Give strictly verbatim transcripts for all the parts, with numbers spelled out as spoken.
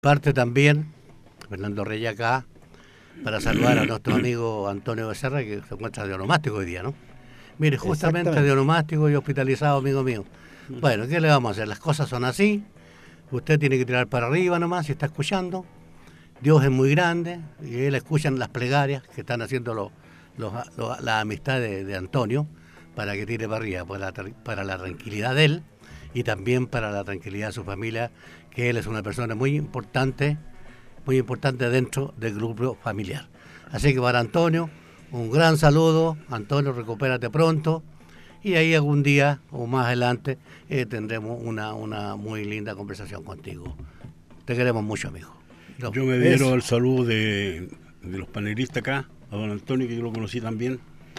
Parte también, Fernando Reyes acá, para saludar a nuestro amigo Antonio Becerra, que se encuentra de onomástico hoy día, ¿no? Mire, justamente de onomástico y hospitalizado, amigo mío. Bueno, ¿qué le vamos a hacer? Las cosas son así. Usted tiene que tirar para arriba nomás, si está escuchando. Dios es muy grande y él escuchan las plegarias que están haciendo los, los, los, la amistad de, de Antonio para que tire para arriba, para la, para la tranquilidad de él y también para la tranquilidad de su familia, que él es una persona muy importante, muy importante dentro del grupo familiar. Así que para Antonio, un gran saludo. Antonio, recupérate pronto y ahí algún día o más adelante eh, tendremos una, una muy linda conversación contigo. Te queremos mucho, amigo. No, yo me adhiero al saludo de, de los panelistas acá, a don Antonio, que yo lo conocí también.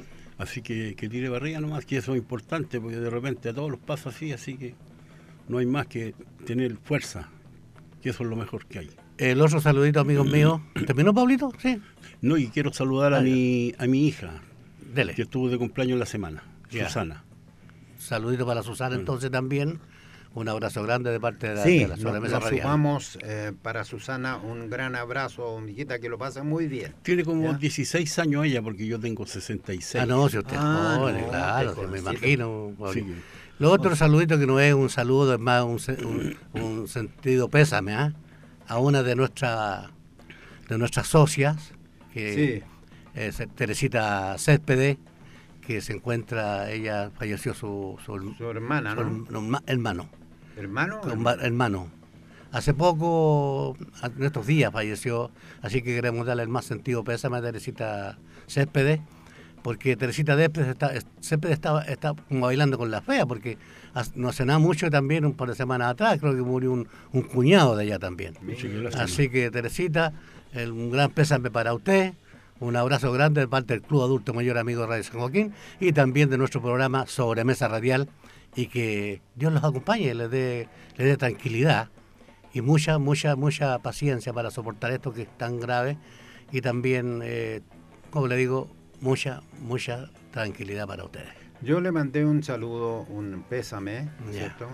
Así que, que tire barriga nomás, que eso es importante, porque de repente a todos los pasa así, así que no hay más que tener fuerza, que eso es lo mejor que hay. El otro saludito, amigos míos. ¿Terminó, Pablito? Sí. No, y quiero saludar a, ah, mi, a mi hija, Dele. que estuvo de cumpleaños la semana, ya. Susana. Saludito para Susana, bueno. Entonces también. Un abrazo grande de parte de la, sí, de la sobremesa radial. Sí, sumamos eh, para Susana un gran abrazo, mijita, que lo pasa muy bien. Tiene como ¿ya? dieciséis años ella, porque yo tengo sesenta y seis. Ah, no, si usted ah, joven, no, claro, me imagino. Sí. Lo otro saludito que no es un saludo, es más un, un, un sentido pésame, ¿eh? A una de, nuestra, de nuestras socias, que sí. es Teresita Céspedes, que se encuentra, ella falleció su, su, su hermana, su, ¿no? no, hermano. ¿Hermano? Un hermano. Hace poco, en estos días falleció, así que queremos darle el más sentido pésame a Teresita Céspedes, porque Teresita Céspedes está, Céspedes estaba, está como bailando con la fea, porque no hace nada mucho también, un par de semanas atrás, creo que murió un, un cuñado de ella también. Así que Teresita, el, un gran pésame para usted. Un abrazo grande de parte del Club Adulto Mayor Amigo de Radio San Joaquín y también de nuestro programa Sobremesa Radial, y que Dios los acompañe, les dé, les dé tranquilidad y mucha, mucha, mucha paciencia para soportar esto que es tan grave y también, eh, como le digo, mucha, mucha tranquilidad para ustedes. Yo le mandé un saludo, un pésame, ¿cierto?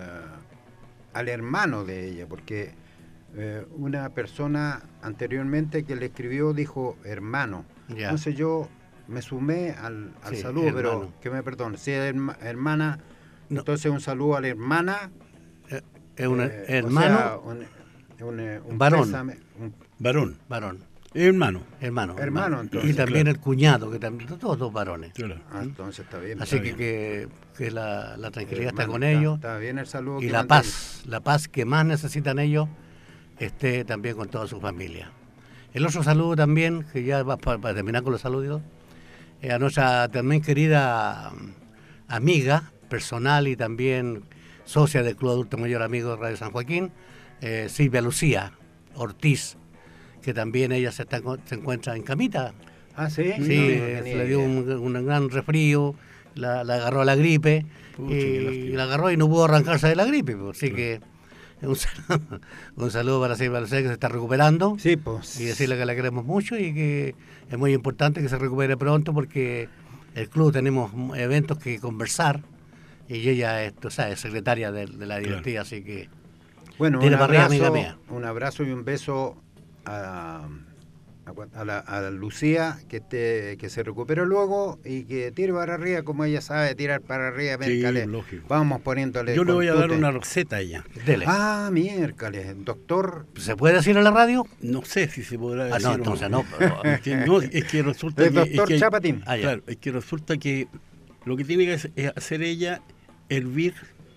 Uh, al hermano de ella, porque Eh, una persona anteriormente que le escribió dijo hermano. Ya. Entonces yo me sumé al, al sí, saludo, hermano. Pero que me perdone, si es hermana, no. Entonces un saludo a la hermana. Es eh, un eh, hermano. O sea, un, un, un varón. Pésame, un, varón. Varón. Hermano. Hermano. Hermano, entonces. Y también claro. El cuñado, que también, todos dos varones. Claro. Ah, entonces está bien. Así está que, bien. que, que la, la tranquilidad hermano, está con está, ellos. Está bien el saludo. Y la paz, ahí. La paz que más necesitan ellos, esté también con toda su familia. El otro saludo también, que ya va para, para terminar con los saludos, eh, a nuestra también querida amiga personal y también socia del Club Adulto Mayor Amigo de Radio San Joaquín, eh, Silvia Lucía Ortiz, que también ella se, está, se encuentra en camita. Ah, sí. Sí, no, eh, se le dio un, un gran resfrío, la, la agarró la gripe, Pucha, y la agarró y no pudo arrancarse de la gripe, así sí. que Un saludo, un saludo para Silvia Lucía, que se está recuperando. Sí, pues. Y decirle que la queremos mucho y que es muy importante que se recupere pronto, porque el club tenemos eventos que conversar y ella es, o sea, es secretaria de, de la directiva, claro. Así que bueno, un abrazo, amiga mía. Un abrazo y un beso a, a, la, a la Lucía, que te, que se recupere luego y que tire para arriba, como ella sabe tirar para arriba. Miércoles. Sí, vamos poniéndole. Yo le voy a dar una receta a ella. Dele. Ah, miércoles, doctor. ¿Se puede decir en la radio? No sé si se podrá decir. Ah, no, entonces no. Pero... es, que, no es que resulta el que, doctor es que, Chapatín. Ah, claro, es que resulta que lo que tiene que hacer ella es hervir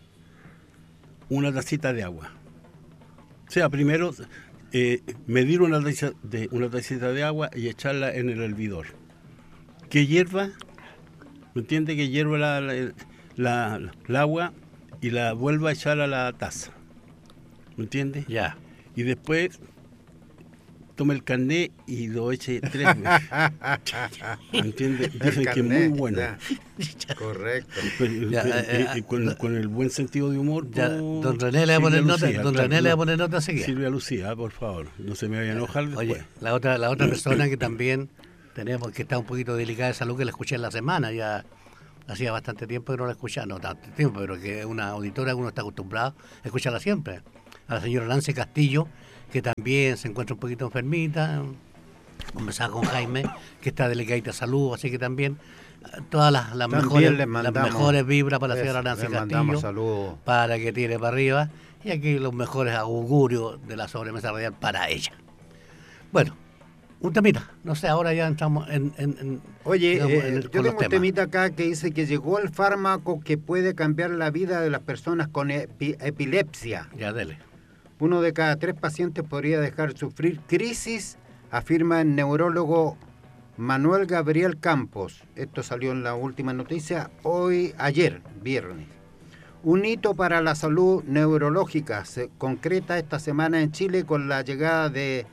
una tacita de agua. O sea, primero eh, medir una taza de una tacita de agua y echarla en el hervidor. Que hierva, ¿me entiende? Que hierva la, la, la, la agua y la vuelva a echar a la taza. ¿Me entiende? Ya. Y después tome el carné y lo eche tres veces. ¿Me entiende? Dicen que es muy bueno. Ya. Correcto. Pues, ya, eh, eh, con, con el buen sentido de humor. Ya, don René le va a poner nota, don claro, René le va a poner nota seguida. Silvia Lucía, por favor, no se me vaya a enojar después. Oye, la otra, la otra persona que también tenemos, que está un poquito delicada de salud, que la escuché en la semana, ya hacía bastante tiempo que no la escuchaba, no tanto tiempo, pero que es una auditora que uno está acostumbrado a escucharla siempre, a la señora Lance Castillo, que también se encuentra un poquito enfermita. Conversaba con Jaime, que está delicadita de salud, así que también todas las, las, mejores, las mejores vibras para la señora Nancy Castillo, saludos para que tire para arriba, y aquí los mejores augurios de la sobremesa radial para ella. Bueno, un temita, no sé, ahora ya entramos en... en, en Oye, digamos, eh, en el, yo tengo un temita acá que dice que llegó el fármaco que puede cambiar la vida de las personas con epi epilepsia. Ya, dele. Uno de cada tres pacientes podría dejar de sufrir crisis, afirma el neurólogo Manuel Gabriel Campos. Esto salió en la última noticia hoy, ayer, viernes. Un hito para la salud neurológica se concreta esta semana en Chile con la llegada de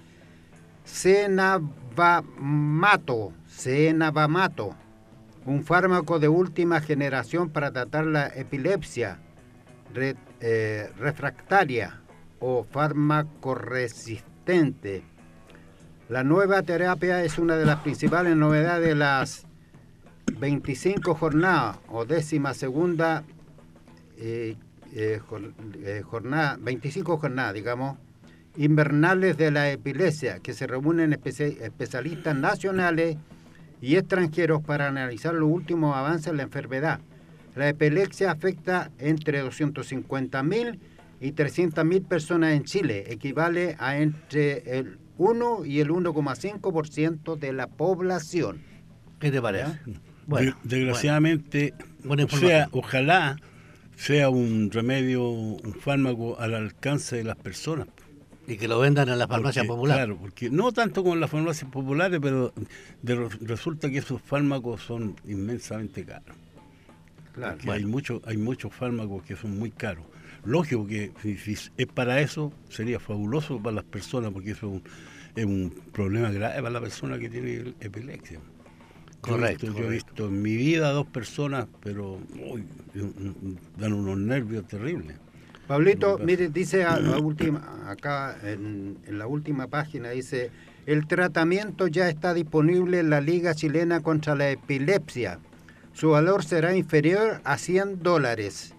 cenabamato, cenabamato, un fármaco de última generación para tratar la epilepsia re, eh, refractaria o farmacoresistente. La nueva terapia es una de las principales novedades de las veinticinco jornadas o décima segunda eh, eh, jornada, veinticinco jornadas, digamos, invernales de la epilepsia, que se reúnen espe especialistas nacionales y extranjeros para analizar los últimos avances en la enfermedad. La epilepsia afecta entre doscientos cincuenta mil y trescientas mil personas en Chile, equivale a entre el uno y el uno coma cinco por ciento de la población. ¿Qué te parece? Bueno, de, desgraciadamente, bueno, o sea, ojalá sea un remedio, un fármaco al alcance de las personas. Y que lo vendan en las farmacias populares. Claro, porque no tanto como en las farmacias populares, pero de, resulta que esos fármacos son inmensamente caros. Claro. Bueno. Hay muchos hay muchos fármacos que son muy caros. Lógico que si, si es para eso, sería fabuloso para las personas, porque eso es un, es un problema grave para la persona que tiene epilepsia. Correcto. Yo he visto, correcto. Yo he visto en mi vida dos personas, pero uy, dan unos nervios terribles. Pablito, mire, dice a, a última, acá en, en la última página, dice, el tratamiento ya está disponible en la Liga Chilena contra la Epilepsia. Su valor será inferior a cien dólares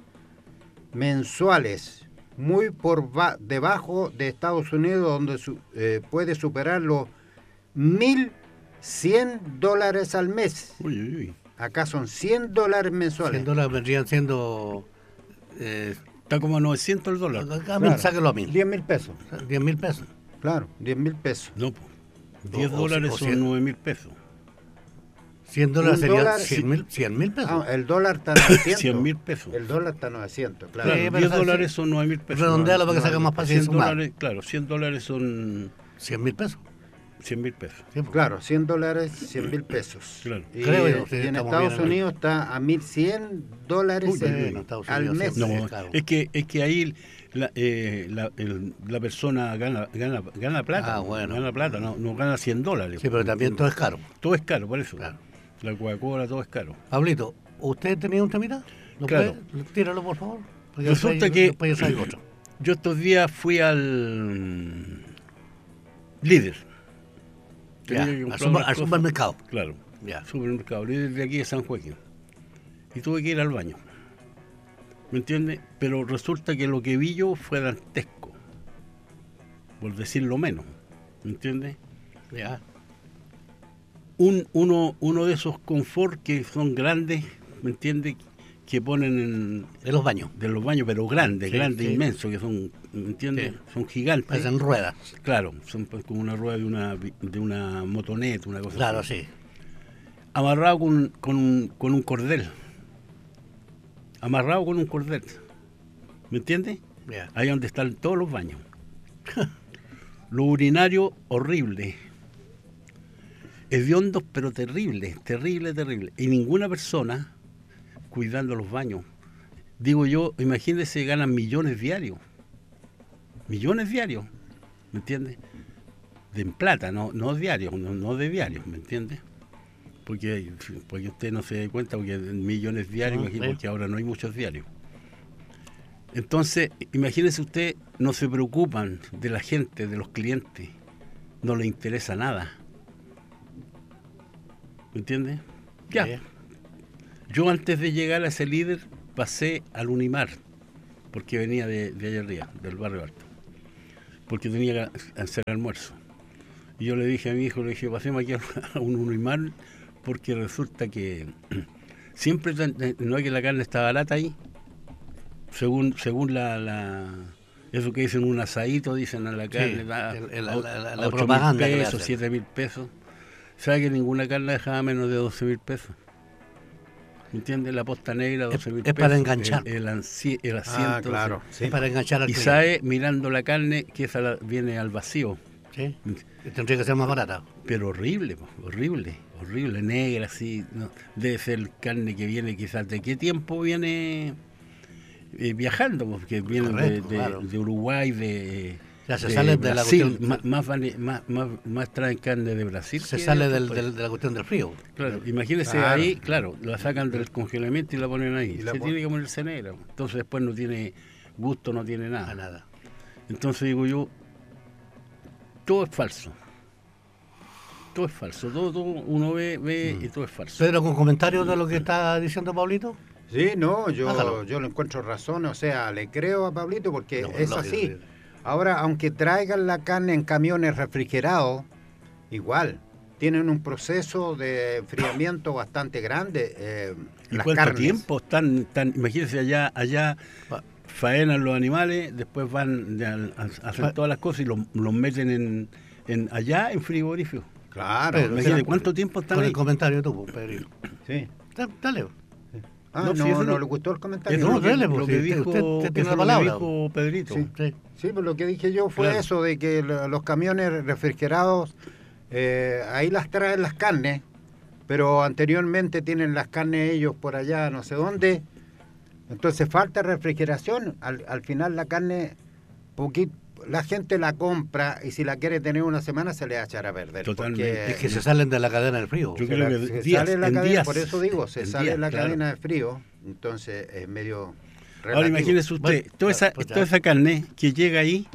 mensuales, muy por debajo de Estados Unidos, donde su, eh, puede superar los mil cien dólares al mes. Uy, uy, uy. Acá son cien dólares mensuales. cien dólares vendrían siendo... Eh, Está como a novecientos el dólar. Claro. Sáquelo a mil. diez mil pesos. diez mil pesos. Claro, diez mil pesos. No, diez dólares o, o son nueve mil pesos. cien dólares serían cien mil pesos. Ah, el dólar está a novecientos. cien mil pesos. El dólar está a novecientos, claro. claro Sí, diez dólares son nueve mil pesos. Redondealo para que salga más fácil de sumar. Dólares, claro, cien dólares son... cien mil pesos. cien mil pesos. Sí, claro, cien dólares, cien mil pesos. Claro. Y, Creo eh, yo, y en Estados Unidos está a mil cien dólares Uy, en Estados al Unidos mes. No, es que, es que ahí la, eh, la, el, la persona gana, gana, gana plata. Ah, bueno. Gana plata, no, no gana cien dólares. Sí, pero también todo es caro. Todo es caro, por eso. Claro. La Coca-Cola, todo es caro. Pablito, ¿usted tenía un temita? ¿Lo claro. puede? Tíralo, por favor. Resulta que después yo, otro. yo estos días fui al Líder. Ya, al, super, al supermercado. Claro, ya. Supermercado, Líder de aquí de San Joaquín. Y tuve que ir al baño. ¿Me entiendes? Pero resulta que lo que vi yo fue dantesco. Por decirlo menos. ¿Me entiendes? Ya. Un, uno, uno de esos confort que son grandes, ¿me entiendes? Que ponen en... De los baños. De los baños, pero grandes, sí, grandes, sí. inmensos, que son, ¿me entiendes? Sí. Son gigantes. Parecen ruedas. Claro, son pues como una rueda de una, de una motoneta, una cosa claro, así. sí. Amarrado con, con, con un cordel. Amarrado con un cordel. ¿Me entiendes? Yeah. Ahí donde están todos los baños. Los urinarios horribles. Hediondos, pero terribles, terrible, terrible. Y ninguna persona cuidando los baños. Digo yo, imagínense, ganan millones diarios. Millones diarios, ¿me entiendes? De en plata, no, no diarios, no, no de diarios, ¿me entiendes? Porque, porque usted no se da cuenta, porque millones diarios, no, aquí, porque ahora no hay muchos diarios. Entonces, imagínense usted, no se preocupan de la gente, de los clientes, no les interesa nada. ¿Me entiendes? Ya. Yeah. Yo antes de llegar a ese Líder pasé al Unimar, porque venía de, de allá arriba, del barrio alto. porque tenía que hacer almuerzo. Y yo le dije a mi hijo, le dije, pasemos aquí a un Unimar, porque resulta que siempre, no es que la carne está barata ahí, según según la, la eso que dicen un asadito, dicen a la carne, Sí, da el- el- a- la- la- a la ocho propaganda que mil le pesos, hacen. siete mil pesos. ¿Sabe que ninguna carne dejaba menos de doce mil pesos? ¿Me entiendes? La posta negra, doce mil Es pesos. para enganchar. El, el, ansi- el asiento. Ah, claro. sí. Sí. Es para enganchar al Y cliente. sabe, mirando la carne, que esa la- viene al vacío. ¿Sí? Tendría que ser más barata. Pero horrible, po, horrible, horrible, negra, así. No, debe ser carne que viene quizás. ¿De qué tiempo viene eh, viajando? Porque viene de, Correcto, de- claro. de Uruguay, de, Ya se de sale de la Brasil. cuestión- Más, más, vale- más, más, más traen carne de Brasil. Se que sale de del, otros del- países. de la cuestión del frío. Claro, imagínese Claro. ahí, claro, la sacan del congelamiento y la ponen ahí. Y la Se pon- tiene que ponerse negra. Entonces después no tiene gusto, no tiene A nada. nada. Entonces digo yo, todo es falso. Todo es falso. Todo, todo uno ve, ve y todo es falso. Pedro, ¿con comentarios de lo que está diciendo Pablito? Sí, no, yo, Hágalo. yo le encuentro razón, o sea, le creo a Pablito porque No, es lógico, así. sí. Ahora, aunque traigan la carne en camiones refrigerados, igual, tienen un proceso de enfriamiento bastante grande. Eh, ¿Y las cuánto carnes. tiempo están, tan, imagínense allá, allá Pa- faenan los animales, después van a, a- a hacer Pa- todas las cosas y los, los meten en, en allá en frigorífico. Claro, Pero, Imagínate sí, cuánto tiempo están Con ahí. el comentario tú, pues, Pedro. sí. Da- Dale. Ah, No, no, sí, eso no no- le gustó el comentario. Eso No, es lo que, dele, pues, lo si que usted- dijo, usted- usted tiene eso la es lo que palabra. dijo Pedrito. Sí. Sí. Sí, pues lo que dije yo fue Claro. eso, de que lo- los camiones refrigerados, eh, ahí las traen las carnes, pero anteriormente tienen las carnes ellos por allá, no sé dónde. Entonces falta refrigeración. Al, al final la carne, poquit- la gente la compra y si la quiere tener una semana se le va a echar a perder. Totalmente. porque Es que se salen de la cadena del frío. Yo se creo la- que se días, sale la en cadena, días, por eso digo, se en sale días, la claro. cadena de frío, entonces es medio Ahora relativo. imagínese usted, Bueno, toda, esa, pues ya. toda esa carne que llega ahí,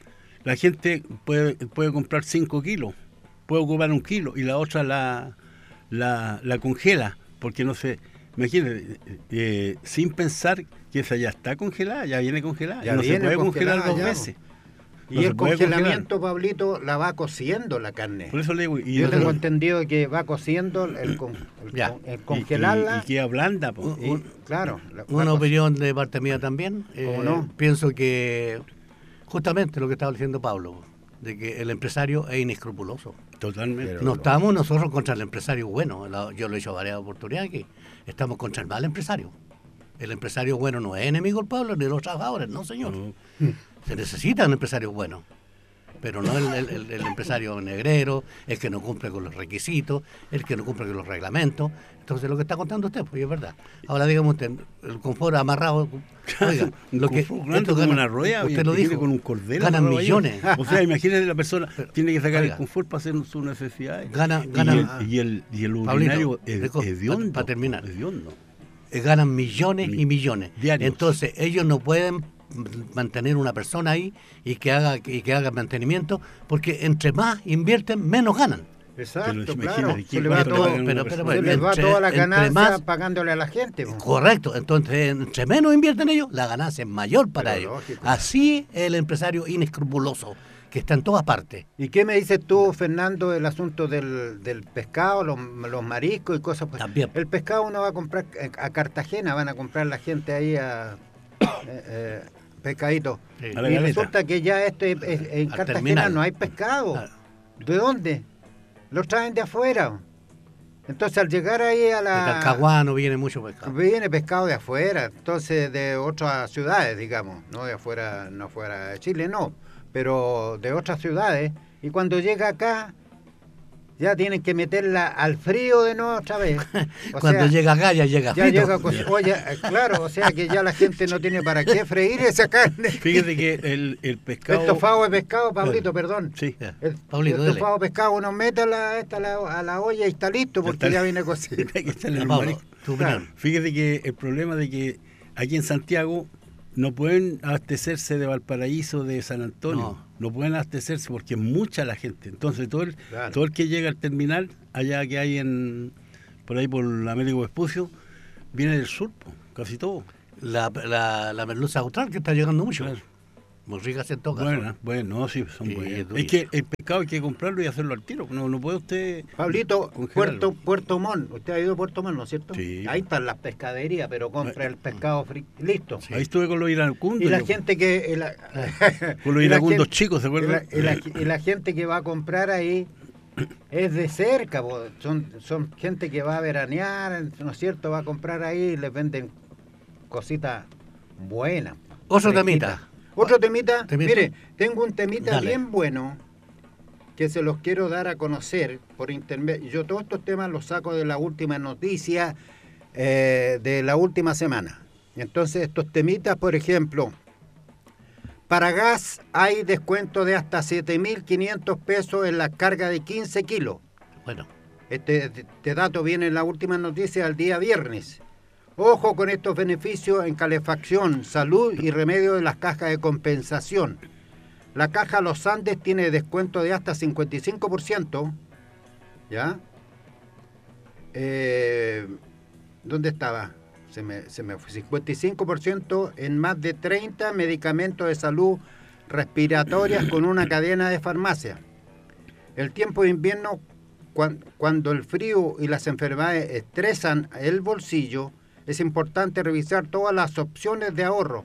la gente puede, puede comprar cinco kilos, puede ocupar un kilo y la otra la, la, la congela, porque no se, imagínese, eh, sin pensar que esa ya está congelada, ya viene congelada, Ya y no se viene puede congelar congelada dos ya, veces. Y No se el puede congelamiento, Pablito, la va cociendo la carne. Por eso le digo, y, Yo el- tengo entendido que va cociendo el, con- el Ya. con- el y- congelarla. y- y queda blanda, po. y- claro. la- va Una co- opinión de parte mía también. ¿Cómo eh, no? Pienso que justamente lo que estaba diciendo Pablo, de que el empresario es inescrupuloso. Totalmente. Pero- No estamos nosotros contra el empresario bueno. La- Yo lo he hecho varias oportunidades aquí. Estamos contra el mal empresario. El empresario bueno no es enemigo del pueblo ni de los trabajadores, no señor. No. Se necesitan empresarios buenos, pero no el, el- el- el empresario negrero, el que no cumple con los requisitos, el que no cumple con los reglamentos. Entonces lo que está contando usted, pues es verdad. Ahora dígame usted, el confort amarrado, oiga, Un lo que confort grande esto como gana- una rueda, usted y lo viene dijo, con un cordero ganan amarrado ahí. millones. O sea, imagínese la persona Pero, tiene que sacar oiga. el confort para hacer sus necesidades. Gana- Y gana- el- y el y el Pablito, urinario es dejo- hediondo. pa- pa terminar. hediondo. Eh, ganan millones y millones. Diarios. Entonces ellos no pueden mantener una persona ahí y que haga y que haga mantenimiento, porque entre más invierten, menos ganan. Exacto, Pero claro. imagínate, Se ¿qué le va, cuánto todo- pagan una pero- persona? pero- se les va entre- toda la entre ganancia más- pagándole a la gente. po. Correcto, entonces entre menos invierten ellos, la ganancia es mayor para Pero ellos. lógico. Así el empresario inescrupuloso, que está en todas partes. ¿Y qué me dices tú, Fernando, del asunto del, del pescado, los, los mariscos y cosas? Pues, También. el pescado uno va a comprar eh, a Cartagena, van a comprar la gente ahí a eh, eh, pescadito. Sí. A la Y galeta. resulta que ya este, es- en Al Cartagena terminal. no hay pescado. Ah. ¿De dónde? Los traen de afuera. Entonces al llegar ahí a De la... Talcahuano viene mucho pescado. Viene pescado de afuera, entonces de otras ciudades, digamos, no de afuera, no fuera de Chile, no, pero de otras ciudades, y cuando llega acá, ya tienen que meterla al frío de nuevo otra vez. O Cuando sea, llega acá ya llega ya frito. llega, co- oye, eh, claro, o sea que ya la gente no tiene para qué freír esa carne. Fíjate que el, el pescado. El estofado de pescado, Pablito, perdón. Sí. Ya. El, Pablito, el dele. estofado de pescado uno mete a la, esta, a la, a la olla y está listo porque está- ya viene cocido. Hay que echarle Ya, el Pablo, marisco. tu opinión. Fíjate que el problema de que aquí en Santiago no pueden abastecerse de Valparaíso, de San Antonio. No. No, pueden abastecerse porque es mucha la gente. Entonces todo el, Claro. todo el que llega al terminal, allá que hay en por ahí por la Américo Vespucio, viene del sur, po, casi todo. La, la, la merluza austral que está llegando mucho. Claro. muy ricas en todo caso. Buenas, bueno, no, sí, son Sí, buenas. es Es que el pescado hay que comprarlo y hacerlo al tiro. No, no puede usted. Pablito, congelarlo. Puerto, Puerto Montt, usted ha ido a Puerto Montt, ¿no es cierto? Sí. Ahí están las pescaderías, pero compra el pescado frito, listo. Ahí estuve con los iracundos. Y la yo, gente que... y la- Con los y la iracundos gente- chicos, ¿se y la, acuerdan? y la- y la gente que va a comprar ahí es de cerca, po. son son gente que va a veranear, ¿no es cierto? Va a comprar ahí y les venden cositas buenas. Otro fresquitas. temita. Otro temita, ¿Temita? mire, tengo un temita Dale. bien bueno que se los quiero dar a conocer por internet. Yo todos estos temas los saco de la última noticia eh, de la última semana. Entonces estos temitas, por ejemplo, para gas hay descuento de hasta siete mil quinientos pesos en la carga de quince kilos. Bueno, Este, este dato viene en la última noticia del día viernes. Ojo con estos beneficios en calefacción, salud y remedio de las cajas de compensación. La caja Los Andes tiene descuento de hasta cincuenta y cinco por ciento. ¿Ya? Eh, ¿Dónde estaba? Se me, se me fue. cincuenta y cinco por ciento en más de treinta medicamentos de salud respiratorias con una cadena de farmacia. El tiempo de invierno, cuan- cuando el frío y las enfermedades estresan el bolsillo, es importante revisar todas las opciones de ahorro.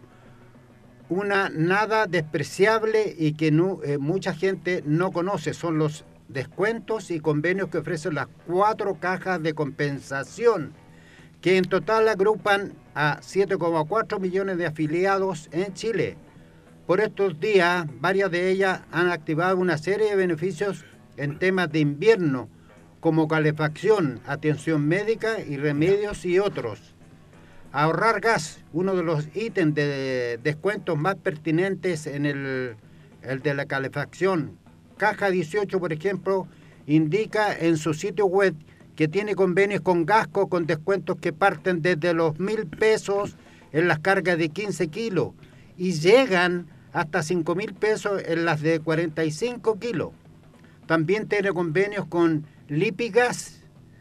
Una nada despreciable y que no, eh, mucha gente no conoce son los descuentos y convenios que ofrecen las cuatro cajas de compensación, que en total agrupan a siete coma cuatro millones de afiliados en Chile. Por estos días, varias de ellas han activado una serie de beneficios en temas de invierno, como calefacción, atención médica y remedios y otros. Ahorrar gas, uno de los ítems de descuentos más pertinentes en el, el de la calefacción. Caja dieciocho, por ejemplo, indica en su sitio web que tiene convenios con Gasco con descuentos que parten desde los mil pesos en las cargas de quince kilos y llegan hasta cinco mil pesos en las de cuarenta y cinco kilos. También tiene convenios con Lipigas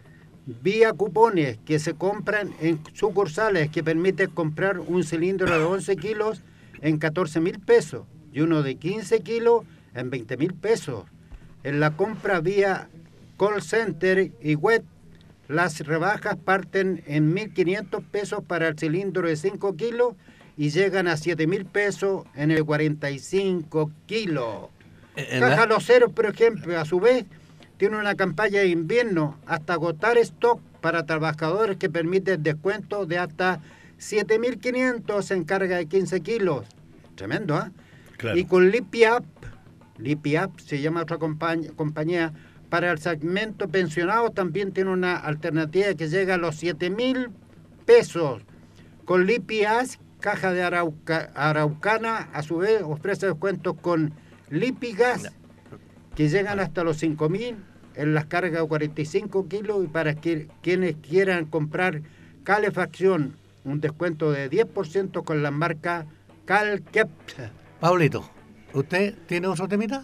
vía cupones que se compran en sucursales que permiten comprar un cilindro de once kilos en catorce mil pesos y uno de quince kilos en veinte mil pesos. En la compra vía call center y web, las rebajas parten en mil quinientos pesos para el cilindro de cinco kilos y llegan a siete mil pesos en el cuarenta y cinco kilos. en Caja la- Los Ceros, por ejemplo, a su vez, tiene una campaña de invierno hasta agotar stock para trabajadores que permiten descuento de hasta siete mil quinientos en carga de quince kilos. Tremendo, ¿ah? Claro. Y con Lipiap, Lipiap se llama otra compañ- compañía, para el segmento pensionado también tiene una alternativa que llega a los siete mil pesos. Con Lipias, Caja de Arauca- Araucana, a su vez, ofrece descuentos con Lipigas, que llegan hasta los cinco mil en las cargas de cuarenta y cinco kilos, y para que, quienes quieran comprar calefacción, un descuento de diez por ciento con la marca Calkep. Pablito, ¿usted tiene otro temita?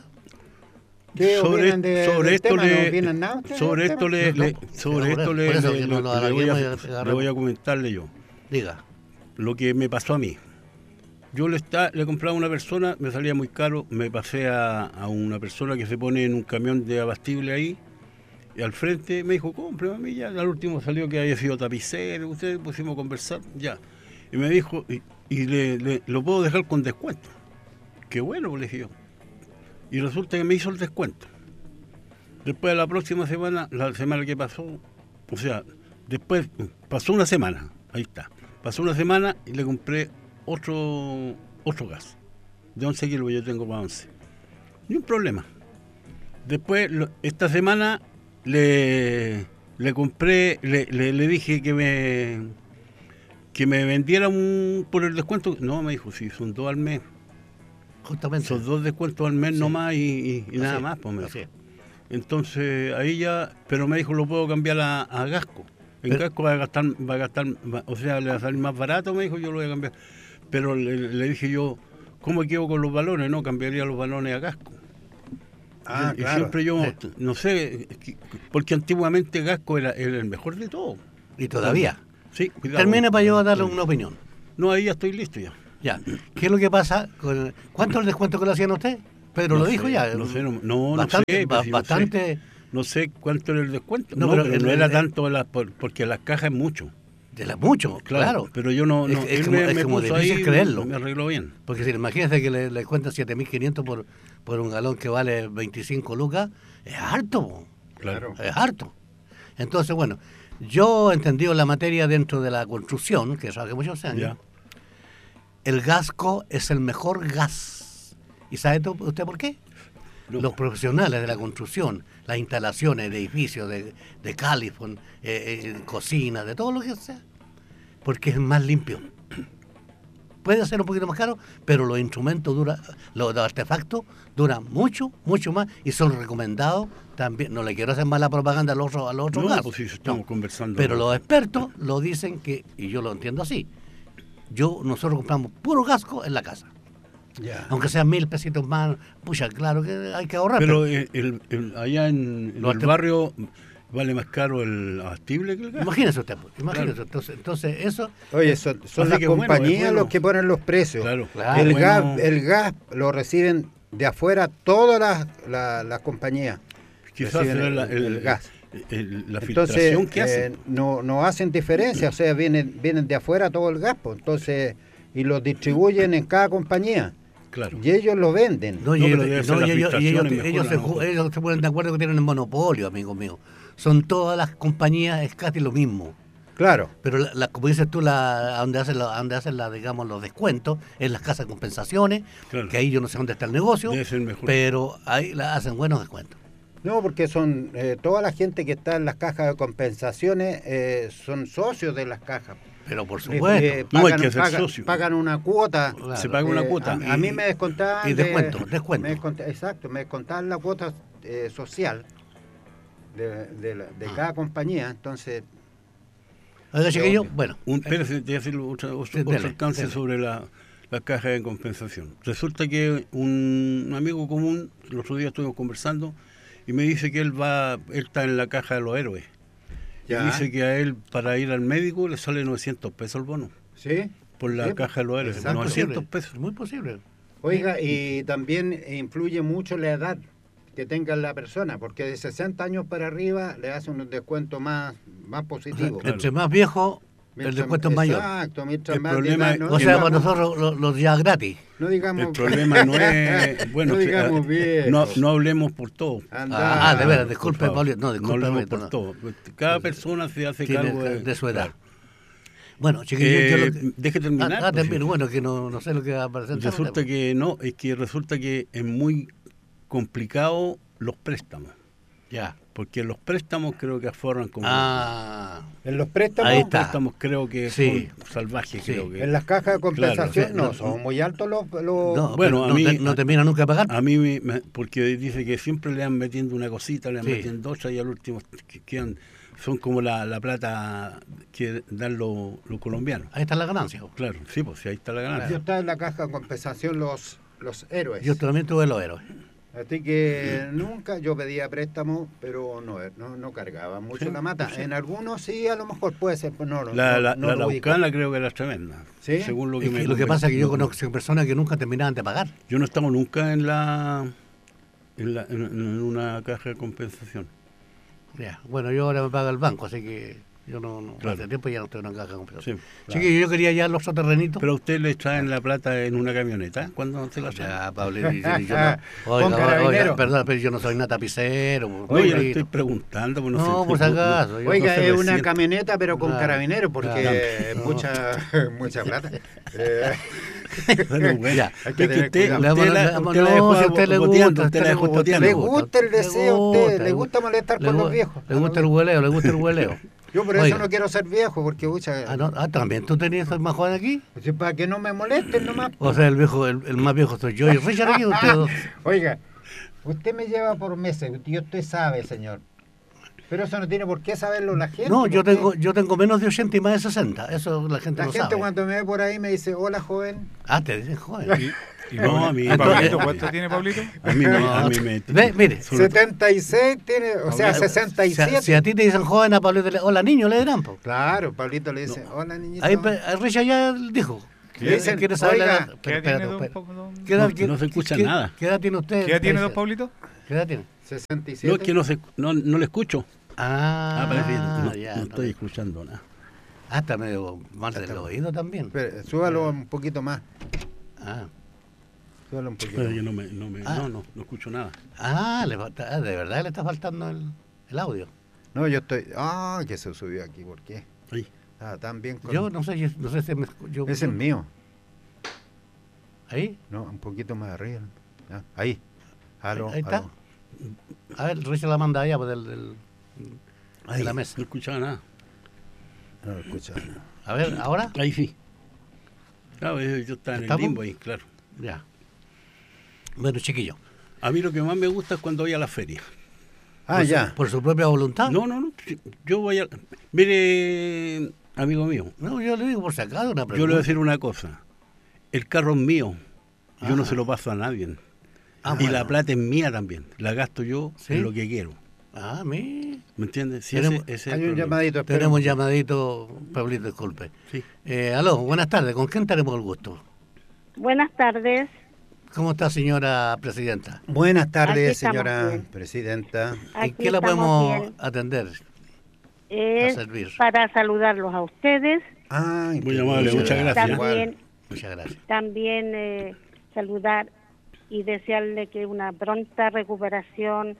¿Qué sobre opinan de- sobre del esto tema? ¿No le opinan nada ustedes sobre del esto tema? le, No, le- no, sobre sí, esto por le, eso le- que no le- lo le voy a, alarguemos y agarremos. le voy a comentarle yo Diga. lo que me pasó a mí. Yo le está le compraba a una persona, me salía muy caro, me pasé a, a una persona que se pone en un camión de abastible ahí, y al frente me dijo, compre, a mí ya, al último salió que había sido tapicero, ustedes pusimos a conversar, ya. Y me dijo, y, y le, le- lo puedo dejar con descuento. Qué bueno, le dije yo. Y resulta que me hizo el descuento. Después de la próxima semana, la semana que pasó, o sea, después pasó una semana, ahí está. Pasó una semana y le compré otro otro gas, de once kilos, yo tengo para once. Ni un problema. Después, lo- esta semana, le, le compré, le, le, le dije que me que me vendiera un, por el descuento. No, me dijo, sí, son dos al mes. Justamente. Son dos descuentos al mes Sí. nomás y, y- y nada Así, más. Pues, me así dijo. es. Entonces, ahí ya, pero me dijo, lo puedo cambiar a, a Gasco. En Pero- Gasco va a gastar, va a gastar, va- o sea, le va a salir más barato, me dijo, yo lo voy a cambiar. Pero le, le dije yo, ¿cómo quedo con los balones? No, cambiaría los balones a Gasco. Ah, y claro. siempre yo, Sí. no sé, porque antiguamente Gasco era, era el mejor de todo. Y todavía. Sí, cuidado. Termine para yo darle una opinión. No, ahí ya estoy listo ya. Ya. ¿Qué es lo que pasa? Con, ¿Cuánto es el descuento que le hacían a usted? Pedro no lo dijo sé, ya. No sé, no, no, bastante, no sé. Pues, bastante. No sé, no sé cuánto era el descuento. No, No, pero pero, el- no era el- tanto la, por- porque las cajas es mucho. De la mucho, claro. Claro, pero yo no, no Es- es él como- me, es me como puso difícil ahí, creerlo. me arregló bien. Porque si imagínese que le, le cuentan siete mil quinientos por, por un galón que vale veinticinco lucas, es harto, po. Claro. Es harto. Entonces, bueno, yo he entendido la materia dentro de la construcción, que eso hace muchos años. Ya. El gasco es el mejor gas. ¿Y sabe to- usted por qué? No. Los profesionales de la construcción, las instalaciones de edificios, de, de califón, eh, eh, cocinas, de todo lo que sea, porque es más limpio. Puede ser un poquito más caro, pero los instrumentos duran, los, los artefactos duran mucho, mucho más y son recomendados también. No le quiero hacer mala propaganda a los otros, a los otros No, gases, pues sí, estamos no. conversando. Pero los expertos lo dicen que, y yo lo entiendo así, yo nosotros compramos puro gasco en la casa. Ya. Aunque sean mil pesitos más, pucha, claro que hay que ahorrar. Pero el, el- el- allá en, en Lo el arte- barrio vale más caro el abastible que el gas. Imagínese usted, pues, imagínese. Claro. Entonces, entonces eso, Oye, son, son Así las que bueno, compañías es bueno. los que ponen los precios. Claro, Claro. el, bueno. gas, el gas lo reciben de afuera todas las, las, las compañías. Quizás reciben será el, la, el el- gas. el- la Entonces, filtración que eh, hacen. no, no hacen diferencia, o sea, vienen, vienen de afuera todo el gas, pues, entonces, y los distribuyen en cada compañía. Claro. Y ellos lo venden. no, y No, ellos, pero debe ser no, la y ellos, y ellos- filtración, es ellos mejor se, la ju- nota. ellos se ponen de acuerdo que tienen el monopolio, amigo mío. Son todas las compañías, es casi lo mismo. Claro. Pero la, la- como dices tú, la, donde hacen, la, donde hacen la, digamos, los descuentos, en las casas de compensaciones, Claro. que ahí yo no sé dónde está el negocio, Debe ser mejor. pero ahí la hacen buenos descuentos. No, porque son eh, toda la gente que está en las cajas de compensaciones eh, son socios de las cajas. Pero por Eh, supuesto. eh, No, hay pagan, que ser pagan- socio. pagan una cuota. Claro. Se paga una Eh, cuota. A, a mí me descontaban. y de- descuento, descuento. me descont- exacto, me descontaban la cuota eh, social de, de la- de Ah. cada compañía. Entonces, Oiga, chiquillo, obvio. bueno. Un, eh, espérese, te voy a hacer otro, otro- Sí, otro dele, alcance dele. sobre la, la caja de compensación. Resulta que un amigo común, el otro día estuvimos conversando, y me dice que él va, él está en la caja de los héroes. Ya. Y dice que a él, para ir al médico, le sale novecientos pesos el bono. ¿sí? Por la Sí, caja de los héroes. es exacto. muy novecientos posible, pesos. es muy posible. Oiga, y también influye mucho la edad que tenga la persona, porque de sesenta años para arriba le hace un descuento más, más positivo. Claro. Entre más viejo, el Mientras- descuento es mayor. Exacto, mientras El más de problema edad, es- no O sea, digamos- para nosotros los, los ya gratis. no digamos, El problema no es. Bueno, no que, digamos ah, viejos. no, no hablemos por todo. Anda. Ah, de veras, Por disculpe, favor. Paulito. No, disculpe, hablemos Paulito, por no. todo. Cada persona se hace Tiene cargo de, de su edad. claro. Bueno, chiquillos, Eh, yo lo que- deje terminar. Ah, ah, pues, termino, sí. bueno, que no, no sé lo que va a aparecer. Resulta que no, es que resulta que es muy complicado los préstamos. Ya. Porque los préstamos creo que aforran como. Ah, En los préstamos, Ahí Los está. préstamos creo que Sí. son salvajes, Sí. creo que. en las cajas de compensación, Claro, no, sí, son no, muy altos los... los- no, Bueno, pero a no, mí- te- no termina nunca de pagar. A mí, me, me- porque dice que siempre le han metiendo una cosita, le han Sí. metiendo otra y al último que- quedan, son como la, la plata que dan los los colombianos. Ahí está la ganancia. Claro, sí, pues sí, ahí está la Yo ganancia. estaba en la caja de compensación los, los héroes. Yo también tuve los héroes. Así que nunca yo pedía préstamo, pero no, no, no cargaba mucho Sí, la mata. sí. En algunos sí, a lo mejor puede ser, pero no, no, La, no, la, no la lo ubico. Araucana creo que era tremenda. ¿Sí? Según lo que Es me que lo que me- pasa es que yo me- conozco personas que nunca terminaban de pagar. Yo no he estado nunca en la en, la, en, en una caja de compensación. Ya. Bueno, yo ahora me paga el banco, así que yo no, no Claro. hace tiempo ya no estoy en una caja de compensación. Sí. Chiquillos, yo quería ya los soterrenitos. Pero a usted le traen la plata en una camioneta cuando se la traen. Ya, Pablo, y- y yo no- Con oiga, carabinero. oiga, perdón, pero yo no soy nada tapicero. Oye, Pablito. le estoy preguntando. Pues no, No, sé, por si acaso. yo- Oiga, no se es una resiente. camioneta, pero con Claro, carabinero, porque claro. es mucha, mucha plata. Eh, Bueno, bueno. Ya. hay que Es que tener usted, cuidado. Le vamos usted a- la, le vamos- usted la no, dejó si a usted le boteando, gusta, usted a la usted dejó le gusta, boteando. Le gusta, gusta el le deseo a usted, gusta, le gusta molestar le con gu- los viejos. Le gusta el hueleo, le gusta el hueleo. Yo por eso Oiga. no quiero ser viejo, porque mucha, Ah, no, ah, también tú tenías más joven aquí. pues, para que no me molesten nomás. O sea, el viejo, el, el más viejo soy yo y Richard aquí. Usted dos. Oiga, usted me lleva por meses, y usted sabe, señor. Pero eso no tiene por qué saberlo la gente. No, yo porque tengo, yo tengo menos de ochenta y más de sesenta. Eso la gente La lo gente sabe. cuando me ve por ahí me dice, hola joven. Ah, te dicen joven. Y no, a mí, ¿Y a Pablito, eh, cuánto tiene Pablito? mí, me- a mí me... Ve, mire. sobre- setenta y seis tiene, o sea, Si sesenta y siete. a, si a ti te dicen joven, a Pablito le hola niño le dirán. Po. Claro, Pablito le dice, hola niñito. Ahí, pe- ahí Richard ya dijo Le dicen, ¿Quiere saber la oiga, edad? ¿Qué edad Espera, tiene espera, don espera. Pa- don- ¿Qué edad- No, qué- no se escucha qué- nada. ¿Qué edad tiene usted? ¿Qué edad tiene don Patricia? Pablito? ¿Qué edad tiene? sesenta y No, siete. que no, se, no, no le escucho. Ah, Ah, parece que no, ya, no no. estoy escuchando nada. Ah, está medio mal del Está- oído también. Espere, súbalo un poquito más. Ah, Súbalo un poquito Pero yo más. no, me, no, me, Ah. no, no, no escucho nada. ah, le falta- ah, de verdad le está faltando el, el audio. No, yo estoy... Ah, que se subió aquí, ¿por qué? Ahí. Ah, tan bien con... Yo no sé, yo- no sé si me escu- yo, Ese es mío. Ahí, No, un poquito más arriba. Ah, ahí. Aló, ahí está. aló. A ver, Richard la manda allá pues, del, del- Ahí, de la mesa. No escuchaba nada. No lo escucha. A ver, ahora, Ahí sí. Claro, yo yo estaba en el ¿Estamos? limbo ahí, claro. ya. Bueno, chiquillo. A mí lo que más me gusta es cuando voy a la feria. Ah, por su- ya. por su propia voluntad. No, no, no. Yo voy a... Mire, amigo mío, No, yo le digo por si acaso una pregunta. yo le voy a decir una cosa. El carro es mío. Yo Ah. no se lo paso a nadie. Ah, y bueno. la plata es mía también. La gasto yo ¿Sí? en lo que quiero. Ah, mi. ¿Me entiendes? Sí, Tenemos- ese- ese es el Hay un problema. llamadito. espera. Tenemos un llamadito, Pablito, disculpe. Sí. Eh, aló, buenas tardes. ¿Con quién tenemos el gusto? Buenas tardes. ¿Cómo está, señora presidenta? Buenas Aquí tardes, estamos señora bien. presidenta. ¿En Aquí qué la estamos podemos bien. atender? Es a servir? para saludarlos a ustedes. Ay, Muy qué amable, bien. muchas gracias. También, Muchas gracias. también eh, saludar y desearle que una pronta recuperación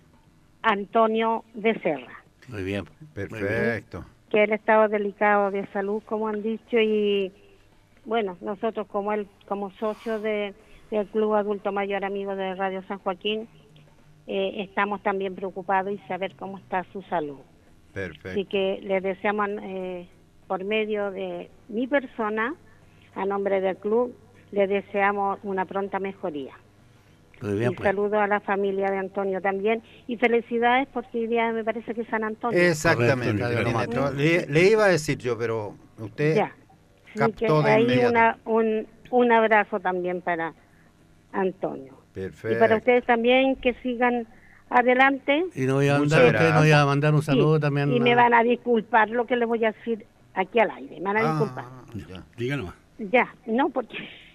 a Antonio Becerra, Muy bien. Muy bien. Perfecto. que él estaba delicado de salud, como han dicho, y bueno, nosotros como él, como socios de, del Club Adulto Mayor Amigo de Radio San Joaquín, eh, estamos también preocupados y saber cómo está su salud. Así Perfecto. que le deseamos eh, por medio de mi persona, a nombre del club, le deseamos una pronta mejoría. Muy bien, y pues. saludo a la familia de Antonio también. Y felicidades porque hoy día me parece que es San Antonio. Exactamente. Correcto, tiene correcto. todo- Le, le iba a decir yo, pero usted Ya. Así captó que de ahí inmediato. una, un, un abrazo también para Antonio. Perfecto. Y para ustedes también que sigan adelante. Y nos voy a Muchas mandar, usted nos gracias. iba a mandar un saludo Sí, también. y me a- van a disculpar lo que les voy a decir aquí al aire. Me van a disculpar. Ah, ya. Díganos. Ya, no, porque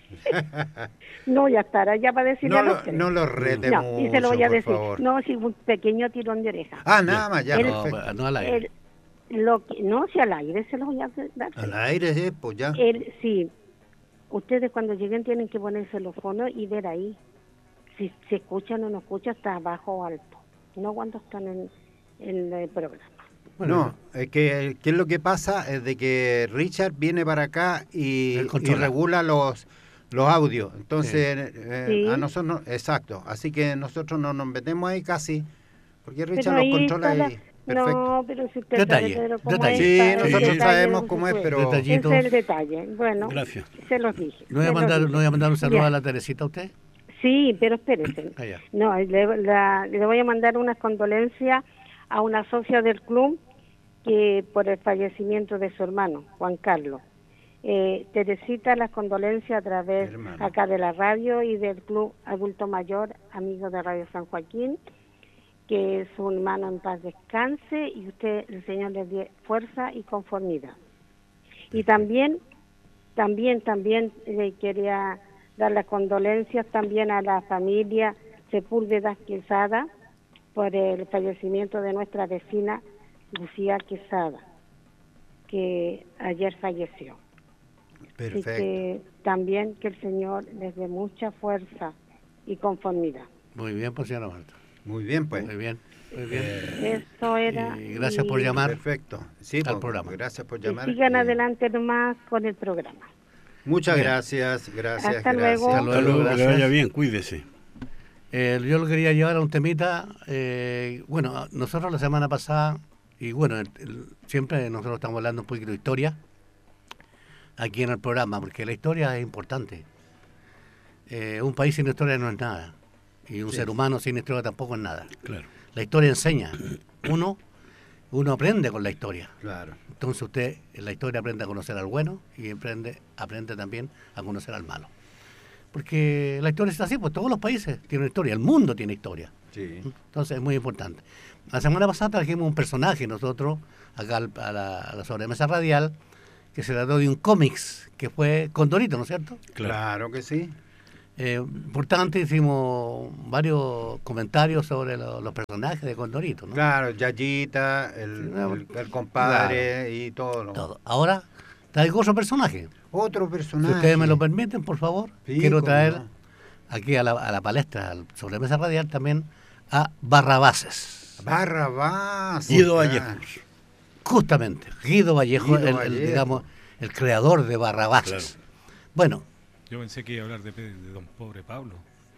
no voy a estar allá para decirle No a lo, ustedes. no lo rete No, y se lo voy a mucho, por decir. favor. No, sí, un pequeño tirón de oreja. Ah, nada más, ya, El- No, perfecto. no al aire. El- lo que, no, si al aire se lo voy a dar. Al aire, sí, pues ya. El, sí, ustedes cuando lleguen tienen que ponerse los fonos y ver ahí si se escuchan o no escuchan, está bajo o alto. No cuando están en, en el programa. No, es que ¿qué es lo que pasa? Es de que Richard viene para acá y, Él y controla. regula los los audios. Entonces, eh, Sí. a nosotros, no- exacto. Así que nosotros no nos metemos ahí casi, porque Richard Pero los ahí controla está la- y perfecto. No, pero si usted Detalle, sabe pero cómo detalle. es, Sí, sabe el nosotros detalle sabemos no cómo se es, puede. pero... Detallito. Ese es el detalle. Bueno, Gracias. se los dije. ¿No voy a se los mandar, dije. no voy a mandar un saludo Ya. a la Teresita a usted? Sí, pero espérese. Ah, ya. No, le, la- le voy a mandar unas condolencias a una socia del club que por el fallecimiento de su hermano, Juan Carlos. Eh, Teresita, las condolencias a través Hermano. acá de la radio y del Club Adulto Mayor, amigo de Radio San Joaquín, que su hermano en paz descanse y usted, el Señor, le dé fuerza y conformidad. Y también, también, también le quería dar las condolencias también a la familia Sepúlveda Quesada por el fallecimiento de nuestra vecina Lucía Quesada, que ayer falleció. Así Perfecto. que también que el Señor les dé mucha fuerza y conformidad. Muy bien, pues, señora Marta. Muy bien, pues. Muy bien, muy bien. Eso era. Y gracias y por llamar. Perfecto. Sí, al pues, programa. Gracias por que llamar. sigan Eh, adelante nomás con el programa. Muchas Bien. gracias, gracias, Hasta gracias. luego. Hasta Hasta luego, luego, que le gracias. vaya bien, cuídese. Eh, yo lo quería llevar a un temita. eh, bueno, nosotros la semana pasada, y bueno, el- el- siempre nosotros estamos hablando un poquito de historia aquí en el programa, porque la historia es importante. Eh, un país sin historia no es nada, y un Sí. ser humano sin historia tampoco es nada. Claro. La historia enseña. Uno, uno aprende con la historia. Claro. Entonces usted en la historia aprende a conocer al bueno y aprende, aprende también a conocer al malo. Porque la historia es así, pues todos los países tienen historia, el mundo tiene historia. Sí. Entonces es muy importante. La semana pasada trajimos un personaje nosotros, acá al- a la, a la sobremesa radial, que se trató de un cómics que fue Condorito, ¿no es cierto? Claro, claro que sí. Eh, por tanto, hicimos varios comentarios sobre lo, los personajes de Condorito, ¿no? Claro, Yayita, el, el, el compadre, claro, y todo, lo... todo. Ahora traigo otro personaje. Otro personaje. Si ustedes me lo permiten, por favor, sí, quiero traer no. aquí a la, a la palestra, sobre Mesa Radial, también a Barrabases. Barrabás. Guido Vallejo. Justamente, Guido Vallejo, Guido el, Vallejo. El, digamos, el creador de Barrabases. Claro. Bueno. Yo pensé que iba a hablar de, de Don Pobre Pablo.